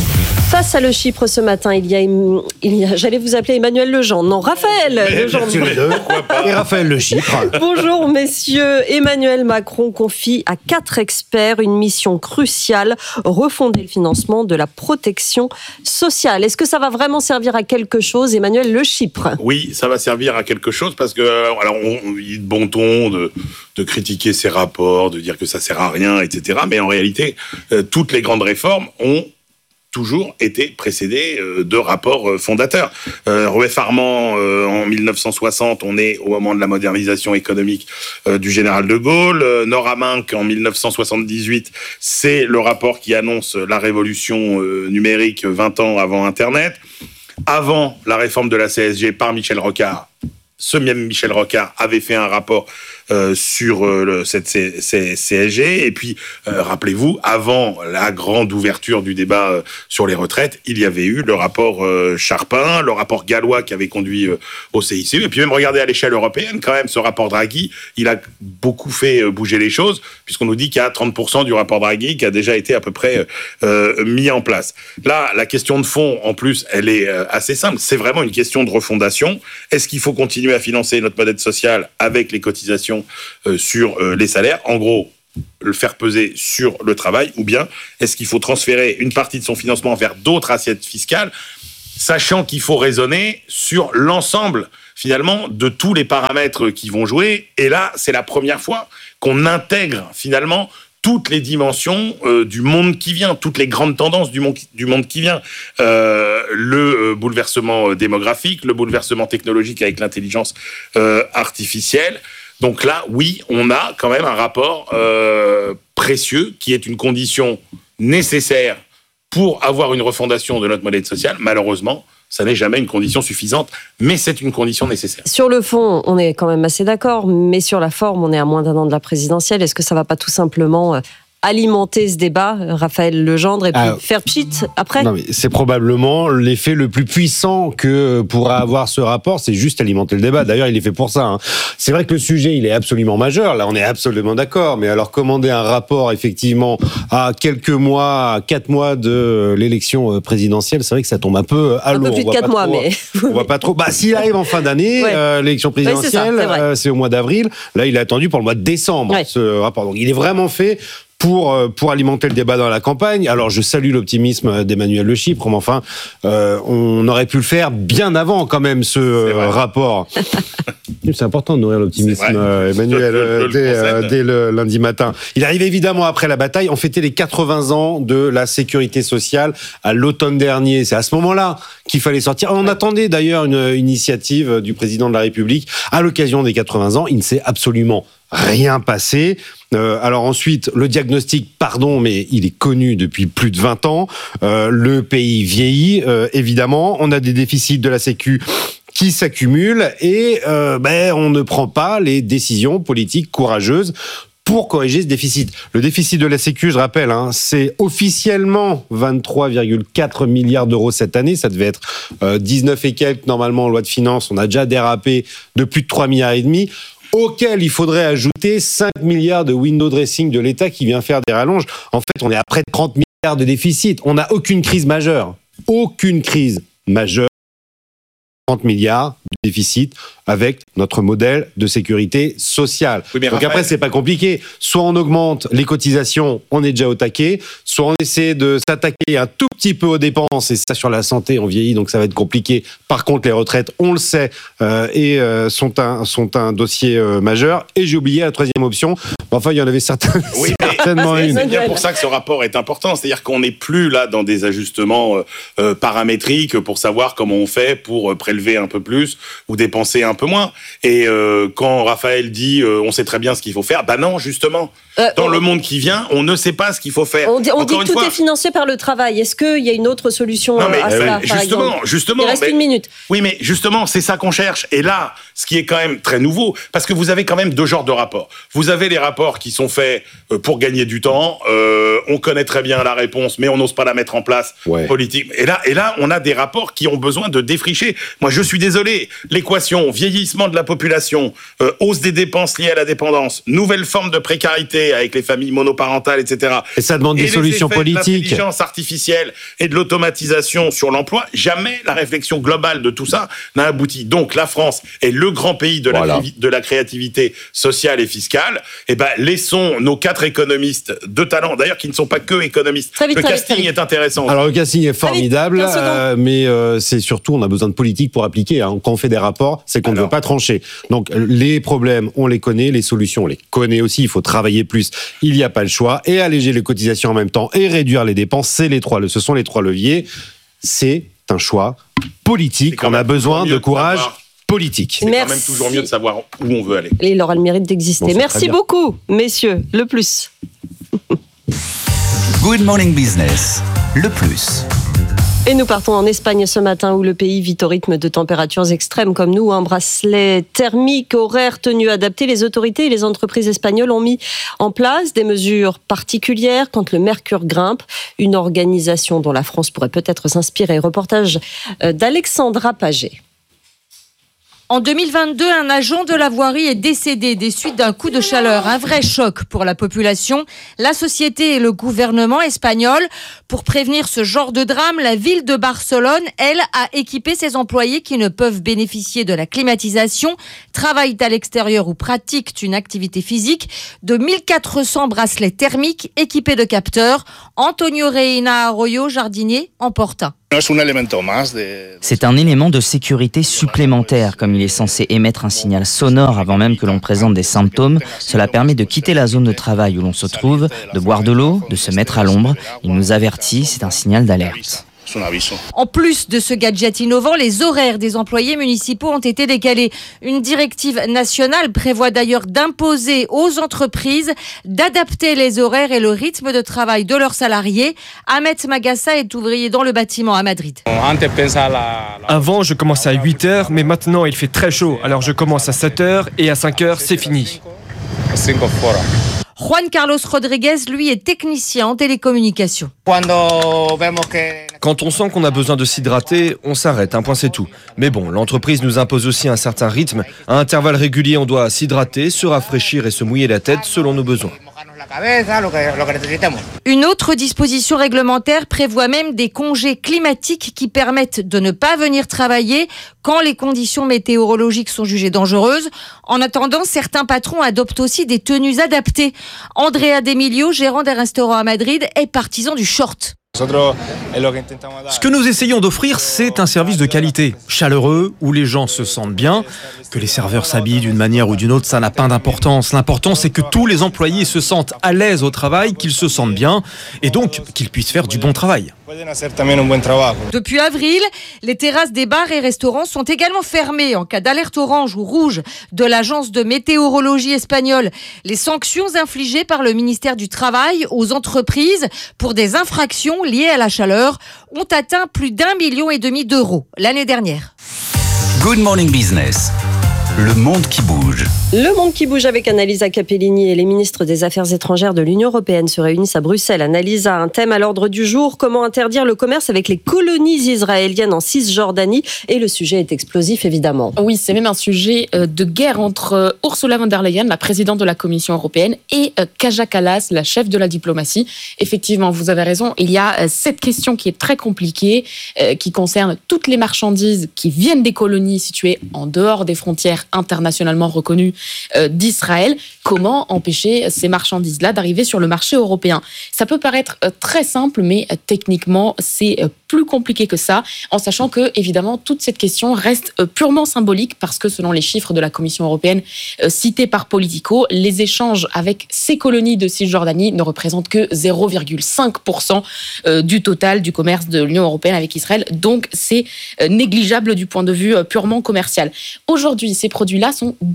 Speaker 8: Face à le Chypre ce matin, il y a, il y a j'allais vous appeler Emmanuel Legendre. Non, Raphaël Legendre.
Speaker 4: Et Raphaël Le Chypre.
Speaker 8: Bonjour messieurs. Emmanuel Macron confie à quatre experts une mission cruciale, refonder le financement de la protection sociale. Est-ce que ça va vraiment servir à quelque chose, Emmanuel Le Chypre?
Speaker 15: Oui, ça va servir à quelque chose parce que, alors, on, il est de bon ton de, de critiquer ces rapports, de dire que ça sert à rien, et cetera. Mais en réalité, euh, toutes les grandes réformes ont toujours été précédé euh, de rapports euh, fondateurs. Euh, Rueff Armand, euh, en mille neuf cent soixante, on est au moment de la modernisation économique euh, du général de Gaulle. Euh, Nora Munk, en mille neuf cent soixante-dix-huit, c'est le rapport qui annonce la révolution euh, numérique vingt ans avant Internet. Avant la réforme de la C S G par Michel Rocard, ce même Michel Rocard avait fait un rapport euh, sur euh, le, cette C, C, C S G. Et puis, euh, rappelez-vous, avant la grande ouverture du débat euh, sur les retraites, il y avait eu le rapport euh, Charpin, le rapport Gallois qui avait conduit euh, au C I C E. Et puis même, regardez à l'échelle européenne, quand même, ce rapport Draghi, il a beaucoup fait euh, bouger les choses, puisqu'on nous dit qu'il y a trente pour cent du rapport Draghi qui a déjà été à peu près euh, mis en place. Là, la question de fond, en plus, elle est euh, assez simple. C'est vraiment une question de refondation. Est-ce qu'il faut continuer à financer notre modèle social avec les cotisations euh, sur euh, les salaires, en gros, le faire peser sur le travail, ou bien est-ce qu'il faut transférer une partie de son financement vers d'autres assiettes fiscales, sachant qu'il faut raisonner sur l'ensemble, finalement, de tous les paramètres qui vont jouer. Et là, c'est la première fois qu'on intègre, finalement, toutes les dimensions euh, du monde qui vient, toutes les grandes tendances du monde, du monde qui vient. Euh, le euh, bouleversement démographique, le bouleversement technologique avec l'intelligence euh, artificielle. Donc là, oui, on a quand même un rapport euh, précieux qui est une condition nécessaire pour avoir une refondation de notre modèle social. Malheureusement, ça n'est jamais une condition suffisante, mais c'est une condition nécessaire.
Speaker 8: Sur le fond, on est quand même assez d'accord, mais sur la forme, on est à moins d'un an de la présidentielle. Est-ce que ça ne va pas tout simplement alimenter ce débat, Raphaël Legendre, et puis ah, faire pchit après?
Speaker 4: Non, mais c'est probablement l'effet le plus puissant que pourra avoir ce rapport, c'est juste alimenter le débat. D'ailleurs, il est fait pour ça. Hein. C'est vrai que le sujet, il est absolument majeur. Là, on est absolument d'accord. Mais alors, commander un rapport, effectivement, à quelques mois, à quatre mois de l'élection présidentielle, c'est vrai que ça tombe un peu à l'eau.
Speaker 8: Un peu plus de quatre mois,
Speaker 4: trop,
Speaker 8: mais...
Speaker 4: on voit pas trop. Bah, s'il arrive en fin d'année, ouais. euh, l'élection présidentielle, ouais, c'est, euh, c'est au mois d'avril. Là, il est attendu pour le mois de décembre, ouais. ce rapport. Donc, il est vraiment fait pour pour alimenter le débat dans la campagne. Alors, je salue l'optimisme d'Emmanuel Le Chypre, mais enfin, euh, on aurait pu le faire bien avant, quand même, ce euh, rapport. C'est important de nourrir l'optimisme, euh, Emmanuel, je, je, je dès, euh, dès le lundi matin. Il arrive évidemment après la bataille. On fêtait les quatre-vingts ans de la sécurité sociale à l'automne dernier. C'est à ce moment-là qu'il fallait sortir. On attendait d'ailleurs une initiative du président de la République à l'occasion des quatre-vingts ans. Il ne s'est absolument rien passé. Euh, alors ensuite, le diagnostic, pardon, mais il est connu depuis plus de vingt ans. Euh, le pays vieillit, euh, évidemment. On a des déficits de la Sécu qui s'accumulent et euh, ben, on ne prend pas les décisions politiques courageuses pour corriger ce déficit. Le déficit de la Sécu, je rappelle, hein, c'est officiellement vingt-trois virgule quatre milliards d'euros cette année. Ça devait être euh, dix-neuf et quelques normalement en loi de finances. On a déjà dérapé de plus de trois milliards et demi. Auquel il faudrait ajouter cinq milliards de window dressing de l'État qui vient faire des rallonges. En fait, on est à près de trente milliards de déficit. On n'a aucune crise majeure. Aucune crise majeure. trente milliards de déficit avec notre modèle de sécurité sociale. Oui, donc Raphaël... après, c'est pas compliqué. Soit on augmente les cotisations, on est déjà au taquet, soit on essaie de s'attaquer un tout petit peu aux dépenses, et ça sur la santé, on vieillit, donc ça va être compliqué. Par contre, les retraites, on le sait, euh, et euh, sont, un, sont un dossier euh, majeur. Et j'ai oublié la troisième option. Enfin, il y en avait certaines,
Speaker 15: oui,
Speaker 4: certainement
Speaker 15: c'est,
Speaker 4: une.
Speaker 15: C'est bien pour ça que ce rapport est important. C'est-à-dire qu'on n'est plus là dans des ajustements euh, paramétriques pour savoir comment on fait pour prélever un peu plus ou dépenser un peu moins. Et euh, quand Raphaël dit euh, on sait très bien ce qu'il faut faire, bah non, justement. Euh, dans on... le monde qui vient, on ne sait pas ce qu'il faut faire.
Speaker 8: On dit, on dit que tout
Speaker 15: fois...
Speaker 8: est financé par le travail. Est-ce qu'il y a une autre solution
Speaker 15: non, mais,
Speaker 8: à
Speaker 15: euh,
Speaker 8: cela,
Speaker 15: justement,
Speaker 8: par
Speaker 15: justement.
Speaker 8: Il reste
Speaker 15: mais,
Speaker 8: une minute.
Speaker 15: Oui, mais justement, c'est ça qu'on cherche. Et là, ce qui est quand même très nouveau, parce que vous avez quand même deux genres de rapports. Vous avez les rapports qui sont faits pour gagner du temps, euh, on connaît très bien la réponse, mais on n'ose pas la mettre en place ouais. politique. Et là, et là, on a des rapports qui ont besoin de défricher. Moi, je suis désolé, l'équation vieillissement de la population, euh, hausse des dépenses liées à la dépendance, nouvelle forme de précarité avec les familles monoparentales, et cetera.
Speaker 16: Et ça demande
Speaker 15: et
Speaker 16: des solutions politiques.
Speaker 15: De l'intelligence artificielle et de l'automatisation sur l'emploi, jamais la réflexion globale de tout ça n'a abouti. Donc la France est le grand pays de la, voilà. de la créativité sociale et fiscale. Et ben laissons nos quatre économistes de talent, d'ailleurs qui ne sont pas que économistes.
Speaker 8: Très vite,
Speaker 15: le
Speaker 8: très
Speaker 15: casting
Speaker 8: vite.
Speaker 15: est intéressant.
Speaker 16: Alors le casting est formidable, euh, mais euh, c'est surtout on a besoin de politique pour appliquer. Hein. Quand on fait des rapports, c'est qu'on Alors. ne veut pas trancher. Donc les problèmes, on les connaît, les solutions, on les connaît aussi. Il faut travailler plus. Il n'y a pas le choix et alléger les cotisations en même temps et réduire les dépenses. C'est les trois. Ce sont les trois leviers. C'est un choix politique. On a besoin de courage politique.
Speaker 15: C'est quand même toujours mieux de savoir où on veut aller.
Speaker 8: Et il aura le mérite d'exister.
Speaker 16: Bon,
Speaker 8: Merci beaucoup, messieurs. Le plus.
Speaker 6: Good Morning Business, le plus.
Speaker 8: Et nous partons en Espagne ce matin où le pays vit au rythme de températures extrêmes comme nous. Un bracelet thermique, horaire, tenue adaptée. Les autorités et les entreprises espagnoles ont mis en place des mesures particulières quand le mercure grimpe. Une organisation dont la France pourrait peut-être s'inspirer. Reportage d'Alexandra Paget.
Speaker 17: En deux mille vingt-deux, un agent de la voirie est décédé des suites d'un coup de chaleur. Un vrai choc pour la population, la société et le gouvernement espagnol. Pour prévenir ce genre de drame, la ville de Barcelone, elle, a équipé ses employés qui ne peuvent bénéficier de la climatisation, travaillent à l'extérieur ou pratiquent une activité physique, de mille quatre cents bracelets thermiques équipés de capteurs. Antonio Reina Arroyo, jardinier, en porte un.
Speaker 18: C'est un élément de sécurité supplémentaire, comme il est censé émettre un signal sonore avant même que l'on présente des symptômes. Cela permet de quitter la zone de travail où l'on se trouve, de boire de l'eau, de se mettre à l'ombre. Il nous avertit, c'est un signal d'alerte.
Speaker 17: En plus de ce gadget innovant, les horaires des employés municipaux ont été décalés. Une directive nationale prévoit d'ailleurs d'imposer aux entreprises d'adapter les horaires et le rythme de travail de leurs salariés. Ahmed Magassa est ouvrier dans le bâtiment à Madrid.
Speaker 19: Avant, je commençais à huit heures, mais maintenant il fait très chaud. Alors je commence à sept heures et à cinq heures, c'est fini.
Speaker 17: Juan Carlos Rodriguez, lui, est technicien en télécommunications.
Speaker 19: Quand on sent qu'on a besoin de s'hydrater, on s'arrête, un point c'est tout. Mais bon, l'entreprise nous impose aussi un certain rythme. À intervalles réguliers, on doit s'hydrater, se rafraîchir et se mouiller la tête selon nos besoins.
Speaker 17: Une autre disposition réglementaire prévoit même des congés climatiques qui permettent de ne pas venir travailler quand les conditions météorologiques sont jugées dangereuses. En attendant, certains patrons adoptent aussi des tenues adaptées. Andrea D'Emilio, gérant d'un restaurant à Madrid, est partisan du short.
Speaker 13: Ce que nous essayons d'offrir, c'est un service de qualité, chaleureux, où les gens se sentent bien. Que les serveurs s'habillent d'une manière ou d'une autre, ça n'a pas d'importance. L'important, c'est que tous les employés se sentent à l'aise au travail, qu'ils se sentent bien, et donc qu'ils puissent faire du bon travail.
Speaker 17: Depuis avril, les terrasses des bars et restaurants sont également fermées en cas d'alerte orange ou rouge de l'agence de météorologie espagnole. Les sanctions infligées par le ministère du Travail aux entreprises pour des infractions liées à la chaleur ont atteint plus d'un million et demi d'euros l'année dernière.
Speaker 6: Good Morning Business. Le monde qui bouge.
Speaker 8: Le monde qui bouge avec Annalisa Capellini et les ministres des Affaires étrangères de l'Union européenne se réunissent à Bruxelles. Annalisa, un thème à l'ordre du jour, comment interdire le commerce avec les colonies israéliennes en Cisjordanie. Et le sujet est explosif, évidemment.
Speaker 10: Oui, c'est même un sujet de guerre entre Ursula von der Leyen, la présidente de la Commission européenne, et Kaja Kallas, la chef de la diplomatie. Effectivement, vous avez raison, il y a cette question qui est très compliquée, qui concerne toutes les marchandises qui viennent des colonies situées en dehors des frontières internationalement reconnues euh, d'Israël. Comment empêcher ces marchandises-là d'arriver sur le marché européen ? Ça peut paraître euh, très simple, mais euh, techniquement, c'est euh, plus compliqué que ça, en sachant que, évidemment, toute cette question reste euh, purement symbolique, parce que selon les chiffres de la Commission européenne euh, cités par Politico, les échanges avec ces colonies de Cisjordanie ne représentent que zéro virgule cinq pour cent euh, du total du commerce de l'Union européenne avec Israël. Donc, c'est euh, négligeable du point de vue euh, purement commercial. Aujourd'hui, ces produits-là sont déjà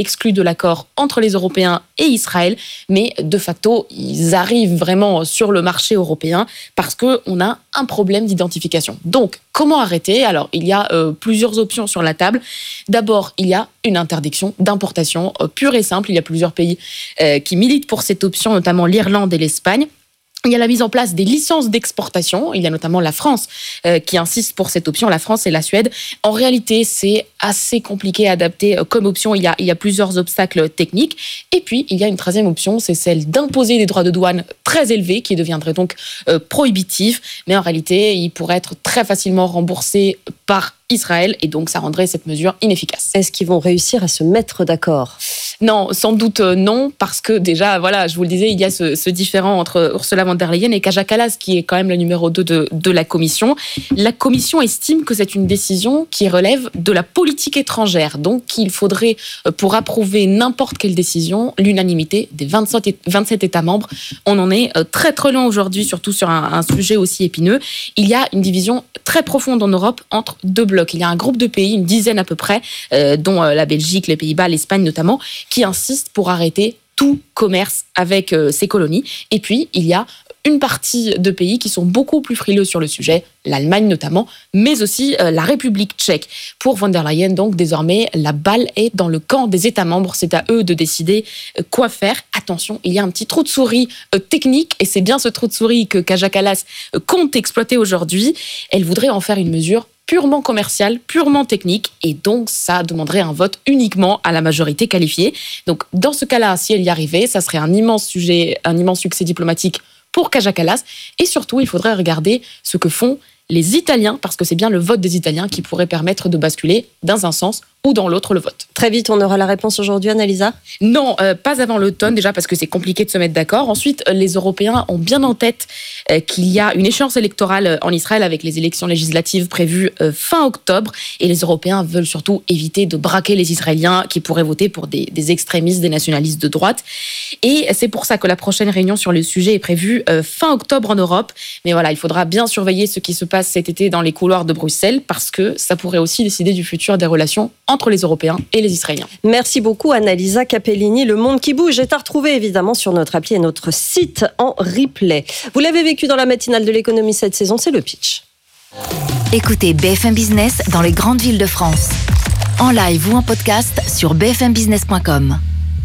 Speaker 10: exclus de l'accord entre les Européens et Israël, mais de facto, ils arrivent vraiment sur le marché européen parce qu'on a un problème d'identification. Donc, comment arrêter ? Alors, il y a euh, plusieurs options sur la table. D'abord, il y a une interdiction d'importation euh, pure et simple. Il y a plusieurs pays euh, qui militent pour cette option, notamment l'Irlande et l'Espagne. Il y a la mise en place des licences d'exportation. Il y a notamment la France euh, qui insiste pour cette option, la France et la Suède. En réalité, c'est assez compliqué à adapter euh, comme option. Il y a, il y a plusieurs obstacles techniques. Et puis, il y a une troisième option, c'est celle d'imposer des droits de douane très élevés qui deviendraient donc euh, prohibitifs. Mais en réalité, ils pourraient être très facilement remboursés par Israël et donc ça rendrait cette mesure inefficace.
Speaker 8: Est-ce qu'ils vont réussir à se mettre d'accord ?
Speaker 10: Non, sans doute non, parce que déjà, voilà, je vous le disais, il y a ce, ce différend entre Ursula von der Leyen et Kaja Kallas, qui est quand même le numéro deux de, de la Commission. La Commission estime que c'est une décision qui relève de la politique étrangère, donc qu'il faudrait, pour approuver n'importe quelle décision, l'unanimité des vingt-sept, vingt-sept États membres. On en est très très loin aujourd'hui, surtout sur un, un sujet aussi épineux. Il y a une division très profonde en Europe entre deux blocs. Il y a un groupe de pays, une dizaine à peu près, euh, dont euh, la Belgique, les Pays-Bas, l'Espagne notamment, qui insistent pour arrêter tout commerce avec euh, ces colonies. Et puis, il y a une partie de pays qui sont beaucoup plus frileux sur le sujet, l'Allemagne notamment, mais aussi euh, la République tchèque. Pour von der Leyen, donc, désormais, la balle est dans le camp des États membres. C'est à eux de décider euh, quoi faire. Attention, il y a un petit trou de souris euh, technique, et c'est bien ce trou de souris que Kaja Kallas euh, compte exploiter aujourd'hui. Elle voudrait en faire une mesure purement commercial, purement technique, et donc ça demanderait un vote uniquement à la majorité qualifiée. Donc dans ce cas-là, si elle y arrivait, ça serait un immense sujet, un immense succès diplomatique pour Kaja Kallas, et surtout il faudrait regarder ce que font les Italiens, parce que c'est bien le vote des Italiens qui pourrait permettre de basculer dans un sens ou dans l'autre le vote.
Speaker 8: Très vite, on aura la réponse aujourd'hui, Annalisa ?
Speaker 10: Non, euh, pas avant l'automne, déjà parce que c'est compliqué de se mettre d'accord. Ensuite, les Européens ont bien en tête euh, qu'il y a une échéance électorale en Israël avec les élections législatives prévues euh, fin octobre. Et les Européens veulent surtout éviter de braquer les Israéliens qui pourraient voter pour des, des extrémistes, des nationalistes de droite. Et c'est pour ça que la prochaine réunion sur le sujet est prévue euh, fin octobre en Europe. Mais voilà, il faudra bien surveiller ce qui se passe cet été dans les couloirs de Bruxelles parce que ça pourrait aussi décider du futur des relations entre les Européens et les Israéliens.
Speaker 8: Merci beaucoup Annalisa Capellini. Le monde qui bouge est à retrouver évidemment sur notre appli et notre site en replay. Vous l'avez vécu dans la matinale de l'économie cette saison, c'est le pitch.
Speaker 7: Écoutez B F M Business dans les grandes villes de France. En live ou en podcast sur b f m business point com.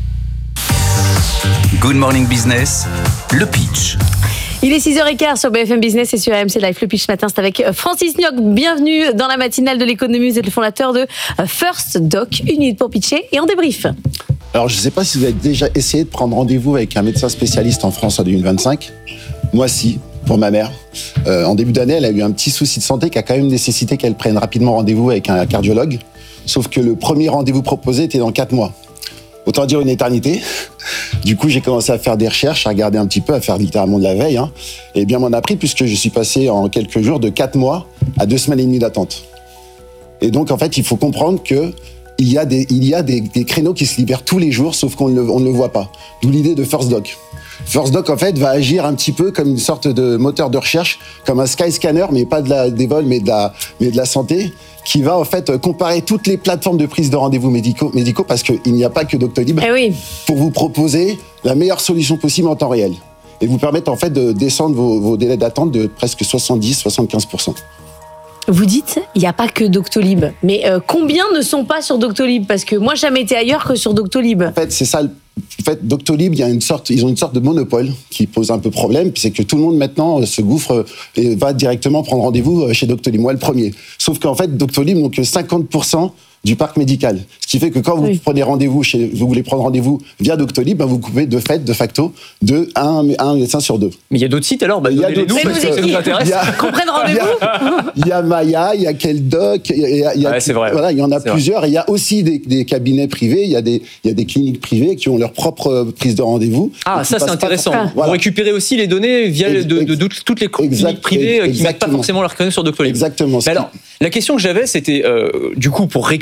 Speaker 6: Good Morning Business, le pitch.
Speaker 20: Il est six heures quinze sur B F M Business et sur R M C Live. Le pitch matin, c'est avec Francis Nioc. Bienvenue dans la matinale de l'économie. Vous êtes le fondateur de First Doc. Une minute pour pitcher et on débrief.
Speaker 21: Alors, je ne sais pas si vous avez déjà essayé de prendre rendez-vous avec un médecin spécialiste en France en deux mille vingt-cinq. Moi, si, pour ma mère. Euh, en début d'année, elle a eu un petit souci de santé qui a quand même nécessité qu'elle prenne rapidement rendez-vous avec un cardiologue. Sauf que le premier rendez-vous proposé était dans quatre mois. Autant dire une éternité. Du coup, j'ai commencé à faire des recherches, à regarder un petit peu, à faire littéralement de la veille. Hein. Et bien m'en a pris puisque je suis passé en quelques jours de quatre mois à deux semaines et demie d'attente. Et donc, en fait, il faut comprendre que il y a des, il y a des, des créneaux qui se libèrent tous les jours, sauf qu'on ne, on ne le voit pas. D'où l'idée de First Doc. First Doc, en fait, va agir un petit peu comme une sorte de moteur de recherche, comme un Skyscanner, mais pas de la, des vols, mais de la, mais de la santé, qui va en fait comparer toutes les plateformes de prise de rendez-vous médicaux, médicaux parce qu'il n'y a pas que Doctolib,
Speaker 20: eh oui.
Speaker 21: pour vous proposer la meilleure solution possible en temps réel. Et vous permettre en fait de descendre vos, vos délais d'attente de presque soixante-dix à soixante-quinze pour cent.
Speaker 20: Vous dites, il n'y a pas que Doctolib. Mais euh, combien ne sont pas sur Doctolib ? Parce que moi, j'ai jamais été ailleurs que sur Doctolib.
Speaker 21: En fait, c'est ça. En fait, Doctolib, il y a une sorte, ils ont une sorte de monopole qui pose un peu problème. C'est que tout le monde maintenant se gouffre et va directement prendre rendez-vous chez Doctolib. Moi, le premier. Sauf qu'en fait, Doctolib n'ont que cinquante pour cent du parc médical. Ce qui fait que quand vous oui. prenez rendez-vous chez, vous voulez prendre rendez-vous via Doctolib, ben vous coupez de fait, de facto, de un, un médecin sur deux.
Speaker 14: Mais il y a d'autres sites alors, bah, il y a d'autres sites
Speaker 20: qui nous intéressent. Qu'on prenne rendez-vous.
Speaker 21: Il y a Maya, il y a Keldoc, il y a, il y a
Speaker 14: ouais, c'est vrai.
Speaker 21: Voilà, il y en a
Speaker 14: c'est
Speaker 21: plusieurs.
Speaker 14: Vrai.
Speaker 21: Et il y a aussi des, des cabinets privés, il y a des, il y a des cliniques privées qui ont leur propre prise de rendez-vous.
Speaker 14: Ah, ça c'est intéressant.
Speaker 21: Par...
Speaker 14: Voilà. Vous récupérez aussi les données via ex- de, de, de toutes les cliniques exact, privées exactement. Qui ne mettent pas forcément leur créneau sur Doctolib.
Speaker 21: Exactement.
Speaker 14: Mais alors, la question que j'avais, c'était euh, du coup pour récupérer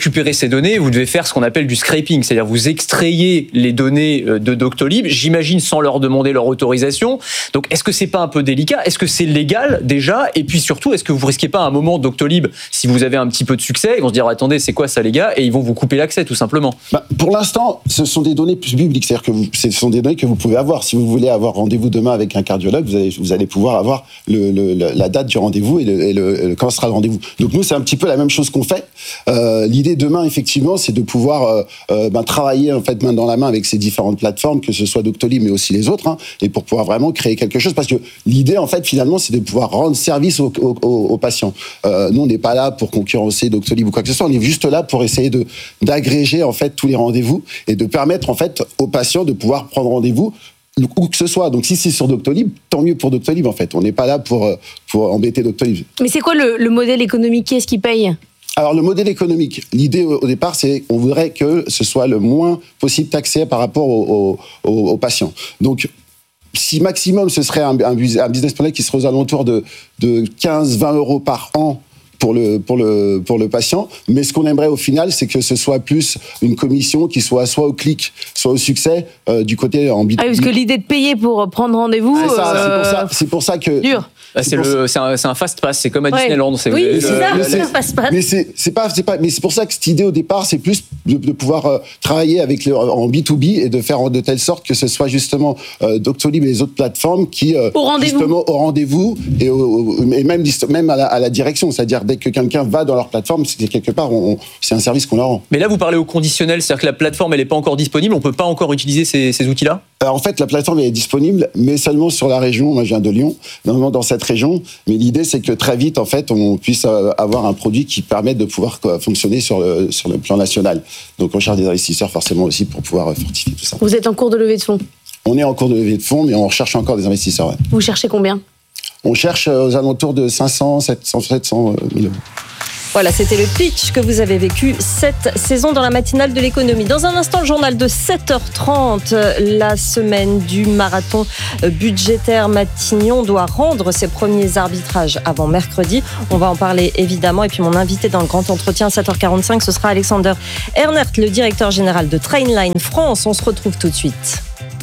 Speaker 14: récupérer ces données, vous devez faire ce qu'on appelle du scraping, c'est-à-dire vous extrayez les données de Doctolib, j'imagine sans leur demander leur autorisation. Donc est-ce que c'est pas un peu délicat? Est-ce que c'est légal déjà? Et puis surtout, est-ce que vous risquez pas à un moment Doctolib, si vous avez un petit peu de succès, ils vont se dire attendez, c'est quoi ça les gars? Et ils vont vous couper l'accès tout simplement.
Speaker 21: Bah, pour l'instant, ce sont des données plus publiques, c'est-à-dire que vous, ce sont des données que vous pouvez avoir. Si vous voulez avoir rendez-vous demain avec un cardiologue, vous allez, vous allez pouvoir avoir le, le, la date du rendez-vous et, le, et, le, et le, quand sera le rendez-vous. Donc nous, c'est un petit peu la même chose qu'on fait. Euh, l'idée demain, effectivement, c'est de pouvoir euh, euh, ben, travailler en fait main dans la main avec ces différentes plateformes, que ce soit Doctolib mais aussi les autres, hein, et pour pouvoir vraiment créer quelque chose. Parce que l'idée, en fait, finalement, c'est de pouvoir rendre service aux, aux, aux patients. Euh, nous, on n'est pas là pour concurrencer Doctolib ou quoi que ce soit. On est juste là pour essayer de d'agréger en fait tous les rendez-vous et de permettre en fait aux patients de pouvoir prendre rendez-vous où que ce soit. Donc si c'est sur Doctolib, tant mieux pour Doctolib en fait. On n'est pas là pour pour embêter Doctolib.
Speaker 20: Mais c'est quoi le, le modèle économique? Qui est-ce qui paye?
Speaker 21: Alors le modèle économique, l'idée au, au départ, c'est qu'on voudrait que ce soit le moins possible taxé par rapport aux, aux, aux patients. Donc si maximum ce serait un, un business model qui serait aux alentours de, de quinze à vingt euros par an pour le, pour le, pour le patient. Mais ce qu'on aimerait au final, c'est que ce soit plus une commission qui soit soit au clic, soit au succès, euh, du côté en B deux B.
Speaker 20: Ah, parce que l'idée de payer pour prendre rendez-vous...
Speaker 21: C'est ça,
Speaker 20: euh...
Speaker 21: c'est pour ça, c'est pour ça que...
Speaker 20: Dur.
Speaker 14: Ah, c'est, le, c'est, un, c'est un fast pass, c'est comme à Disneyland.
Speaker 20: Ouais.
Speaker 14: C'est,
Speaker 20: oui,
Speaker 14: le,
Speaker 20: c'est ça,
Speaker 14: le,
Speaker 20: c'est un fast pass.
Speaker 21: Mais c'est, c'est pas, c'est pas, mais c'est pour ça que cette idée au départ, c'est plus de, de pouvoir euh, travailler avec le, en B deux B et de faire de telle sorte que ce soit justement euh, Doctolib et les autres plateformes qui euh,
Speaker 20: au rendez-vous.
Speaker 21: justement au rendez-vous et, au, et même même à la, à la direction, c'est-à-dire dès que quelqu'un va dans leur plateforme, c'est quelque part, on, c'est un service qu'on leur rend.
Speaker 14: Mais là, vous parlez au conditionnel, c'est-à-dire que la plateforme, elle n'est pas encore disponible, on peut pas encore utiliser ces, ces outils-là?
Speaker 21: Alors, en fait, la plateforme elle est disponible, mais seulement sur la région. Moi, je viens de Lyon, normalement dans cette région. Mais l'idée, c'est que très vite, en fait, on puisse avoir un produit qui permette de pouvoir quoi, fonctionner sur le, sur le plan national. Donc, on cherche des investisseurs forcément aussi pour pouvoir fortifier tout ça.
Speaker 20: Vous êtes en cours de levée de fonds?
Speaker 21: On est en cours de levée de fonds, mais on recherche encore des investisseurs. Ouais.
Speaker 20: Vous cherchez combien?
Speaker 21: On cherche aux alentours de cinq cents, sept cents mille euros.
Speaker 8: Voilà, c'était le pitch que vous avez vécu cette saison dans la matinale de l'économie. Dans un instant, le journal de sept heures trente, la semaine du marathon budgétaire. Matignon doit rendre ses premiers arbitrages avant mercredi. On va en parler évidemment. Et puis mon invité dans le grand entretien à sept heures quarante-cinq, ce sera Alexander Ernert, le directeur général de Trainline France. On se retrouve tout de suite.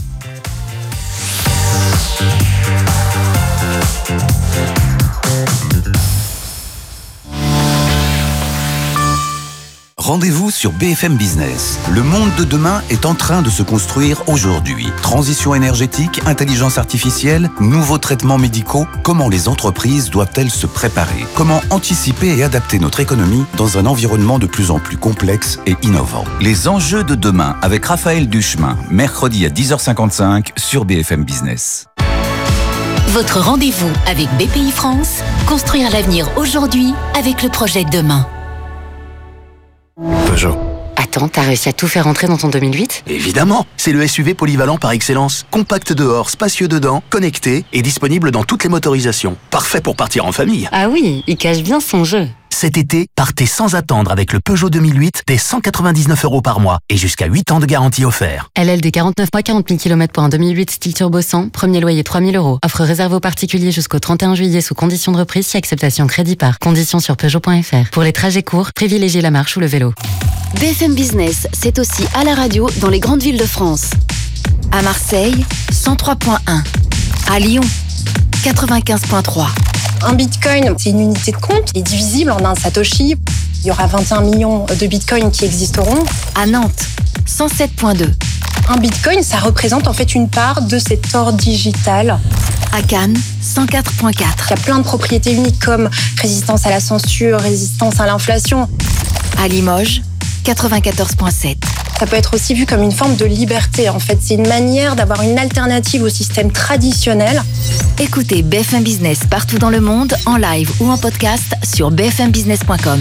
Speaker 6: Rendez-vous sur B F M Business. Le monde de demain est en train de se construire aujourd'hui. Transition énergétique, intelligence artificielle, nouveaux traitements médicaux. Comment les entreprises doivent-elles se préparer? Comment anticiper et adapter notre économie dans un environnement de plus en plus complexe et innovant? Les enjeux de demain avec Raphaël Duchemin, mercredi à dix heures cinquante-cinq sur B F M Business.
Speaker 7: Votre rendez-vous avec B P I France, construire l'avenir aujourd'hui avec le projet de demain.
Speaker 3: Peugeot.
Speaker 22: Attends, t'as réussi à tout faire rentrer dans ton deux mille huit?
Speaker 3: Évidemment, c'est le S U V polyvalent par excellence. Compact dehors, spacieux dedans, connecté et disponible dans toutes les motorisations. Parfait pour partir en famille.
Speaker 22: Ah oui, il cache bien son jeu.
Speaker 3: Cet été, partez sans attendre avec le Peugeot deux mille huit dès cent quatre-vingt-dix-neuf euros par mois et jusqu'à huit ans de garantie offert.
Speaker 22: L L D quarante-neuf mois, quarante mille kilomètres pour un deux mille huit style turbo cent, premier loyer trois mille euros. Offre réservée aux particuliers jusqu'au trente et un juillet sous condition de reprise si acceptation crédit par. Conditions sur Peugeot point F R. Pour les trajets courts, privilégiez la marche ou le vélo.
Speaker 7: B F M Business, c'est aussi à la radio dans les grandes villes de France. À Marseille, cent trois point un. À Lyon, quatre-vingt-quinze point trois.
Speaker 23: Un bitcoin, c'est une unité de compte, il est divisible en un satoshi. Il y aura vingt et un millions de bitcoins qui existeront.
Speaker 7: À Nantes, cent sept point deux.
Speaker 23: Un bitcoin, ça représente en fait une part de cet or digital.
Speaker 7: À Cannes, cent quatre point quatre.
Speaker 23: Il y a plein de propriétés uniques comme résistance à la censure, résistance à l'inflation.
Speaker 7: À Limoges, quatre-vingt-quatorze point sept.
Speaker 23: Ça peut être aussi vu comme une forme de liberté. En fait, c'est une manière d'avoir une alternative au système traditionnel.
Speaker 7: Écoutez B F M Business partout dans le monde, en live ou en podcast sur b f m business point com.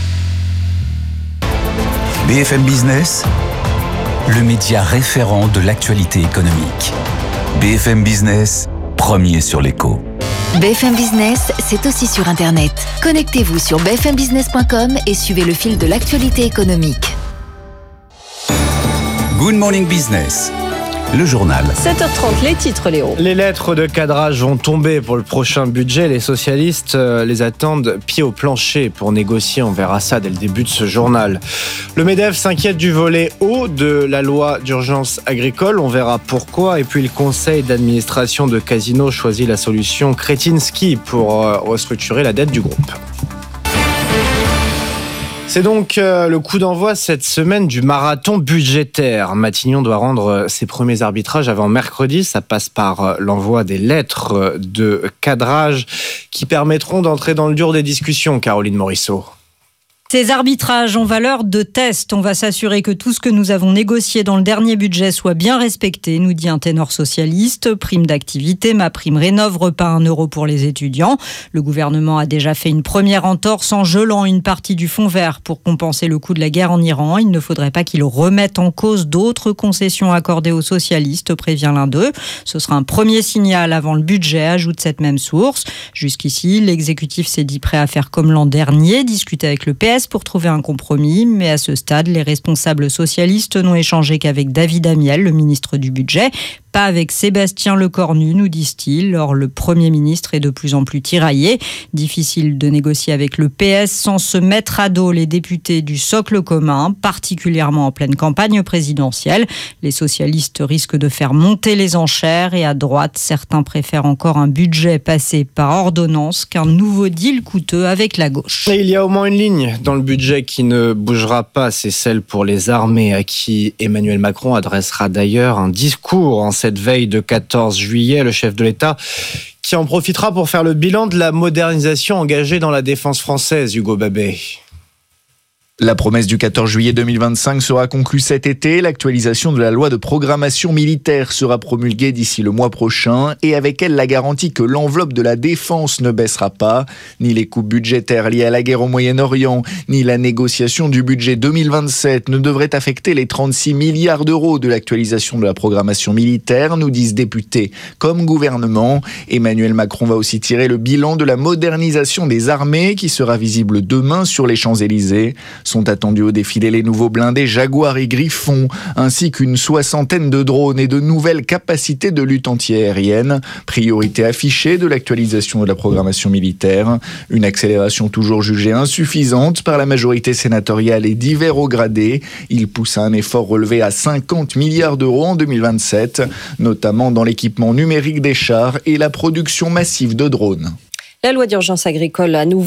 Speaker 6: B F M Business, le média référent de l'actualité économique. B F M Business, premier sur l'écho.
Speaker 7: B F M Business, c'est aussi sur Internet. Connectez-vous sur b f m business point com et suivez le fil de l'actualité économique.
Speaker 6: Good Morning Business, le journal.
Speaker 8: sept heures trente, les titres, Léo.
Speaker 9: Les lettres de cadrage vont tomber pour le prochain budget. Les socialistes les attendent pied au plancher pour négocier. On verra ça dès le début de ce journal. Le MEDEF s'inquiète du volet haut de la loi d'urgence agricole. On verra pourquoi. Et puis le conseil d'administration de Casino choisit la solution Kretinsky pour restructurer la dette du groupe. C'est donc euh, le coup d'envoi cette semaine du marathon budgétaire. Matignon doit rendre ses premiers arbitrages avant mercredi. Ça passe par euh, l'envoi des lettres de cadrage qui permettront d'entrer dans le dur des discussions, Caroline Morisseau.
Speaker 1: Ces arbitrages ont valeur de test. On va s'assurer que tout ce que nous avons négocié dans le dernier budget soit bien respecté, nous dit un ténor socialiste. Prime d'activité, ma prime rénov, repas un euro pour les étudiants. Le gouvernement a déjà fait une première entorse en gelant une partie du fonds vert pour compenser le coût de la guerre en Iran. Il ne faudrait pas qu'il remette en cause d'autres concessions accordées aux socialistes, prévient l'un d'eux. Ce sera un premier signal avant le budget, ajoute cette même source. Jusqu'ici, l'exécutif s'est dit prêt à faire comme l'an dernier, discuter avec le P S pour trouver un compromis, mais à ce stade, les responsables socialistes n'ont échangé qu'avec David Amiel, le ministre du Budget, pas avec Sébastien Lecornu, nous disent-ils. Or, le Premier ministre est de plus en plus tiraillé. Difficile de négocier avec le P S sans se mettre à dos les députés du socle commun, particulièrement en pleine campagne présidentielle. Les socialistes risquent de faire monter les enchères et à droite, certains préfèrent encore un budget passé par ordonnance qu'un nouveau deal coûteux avec la gauche.
Speaker 9: Et il y a au moins une ligne dans le budget qui ne bougera pas, c'est celle pour les armées à qui Emmanuel Macron adressera d'ailleurs un discours en cette veille de quatorze juillet. Le chef de l'État qui en profitera pour faire le bilan de la modernisation engagée dans la défense française, Hugo Babet.
Speaker 2: La promesse du quatorze juillet deux mille vingt-cinq sera conclue cet été. L'actualisation de la loi de programmation militaire sera promulguée d'ici le mois prochain et avec elle la garantie que l'enveloppe de la défense ne baissera pas. Ni les coupes budgétaires liées à la guerre au Moyen-Orient, ni la négociation du budget deux mille vingt-sept ne devraient affecter les trente-six milliards d'euros de l'actualisation de la programmation militaire, nous disent députés comme gouvernement. Emmanuel Macron va aussi tirer le bilan de la modernisation des armées qui sera visible demain sur les Champs-Élysées. Sont attendus au défilé les nouveaux blindés Jaguar et Griffon, ainsi qu'une soixantaine de drones et de nouvelles capacités de lutte anti-aérienne. Priorité affichée de l'actualisation de la programmation militaire. Une accélération toujours jugée insuffisante par la majorité sénatoriale et divers hauts gradés. Il pousse à un effort relevé à cinquante milliards d'euros en deux mille vingt-sept, notamment dans l'équipement numérique des chars et la production massive de drones.
Speaker 8: La loi d'urgence agricole à nouveau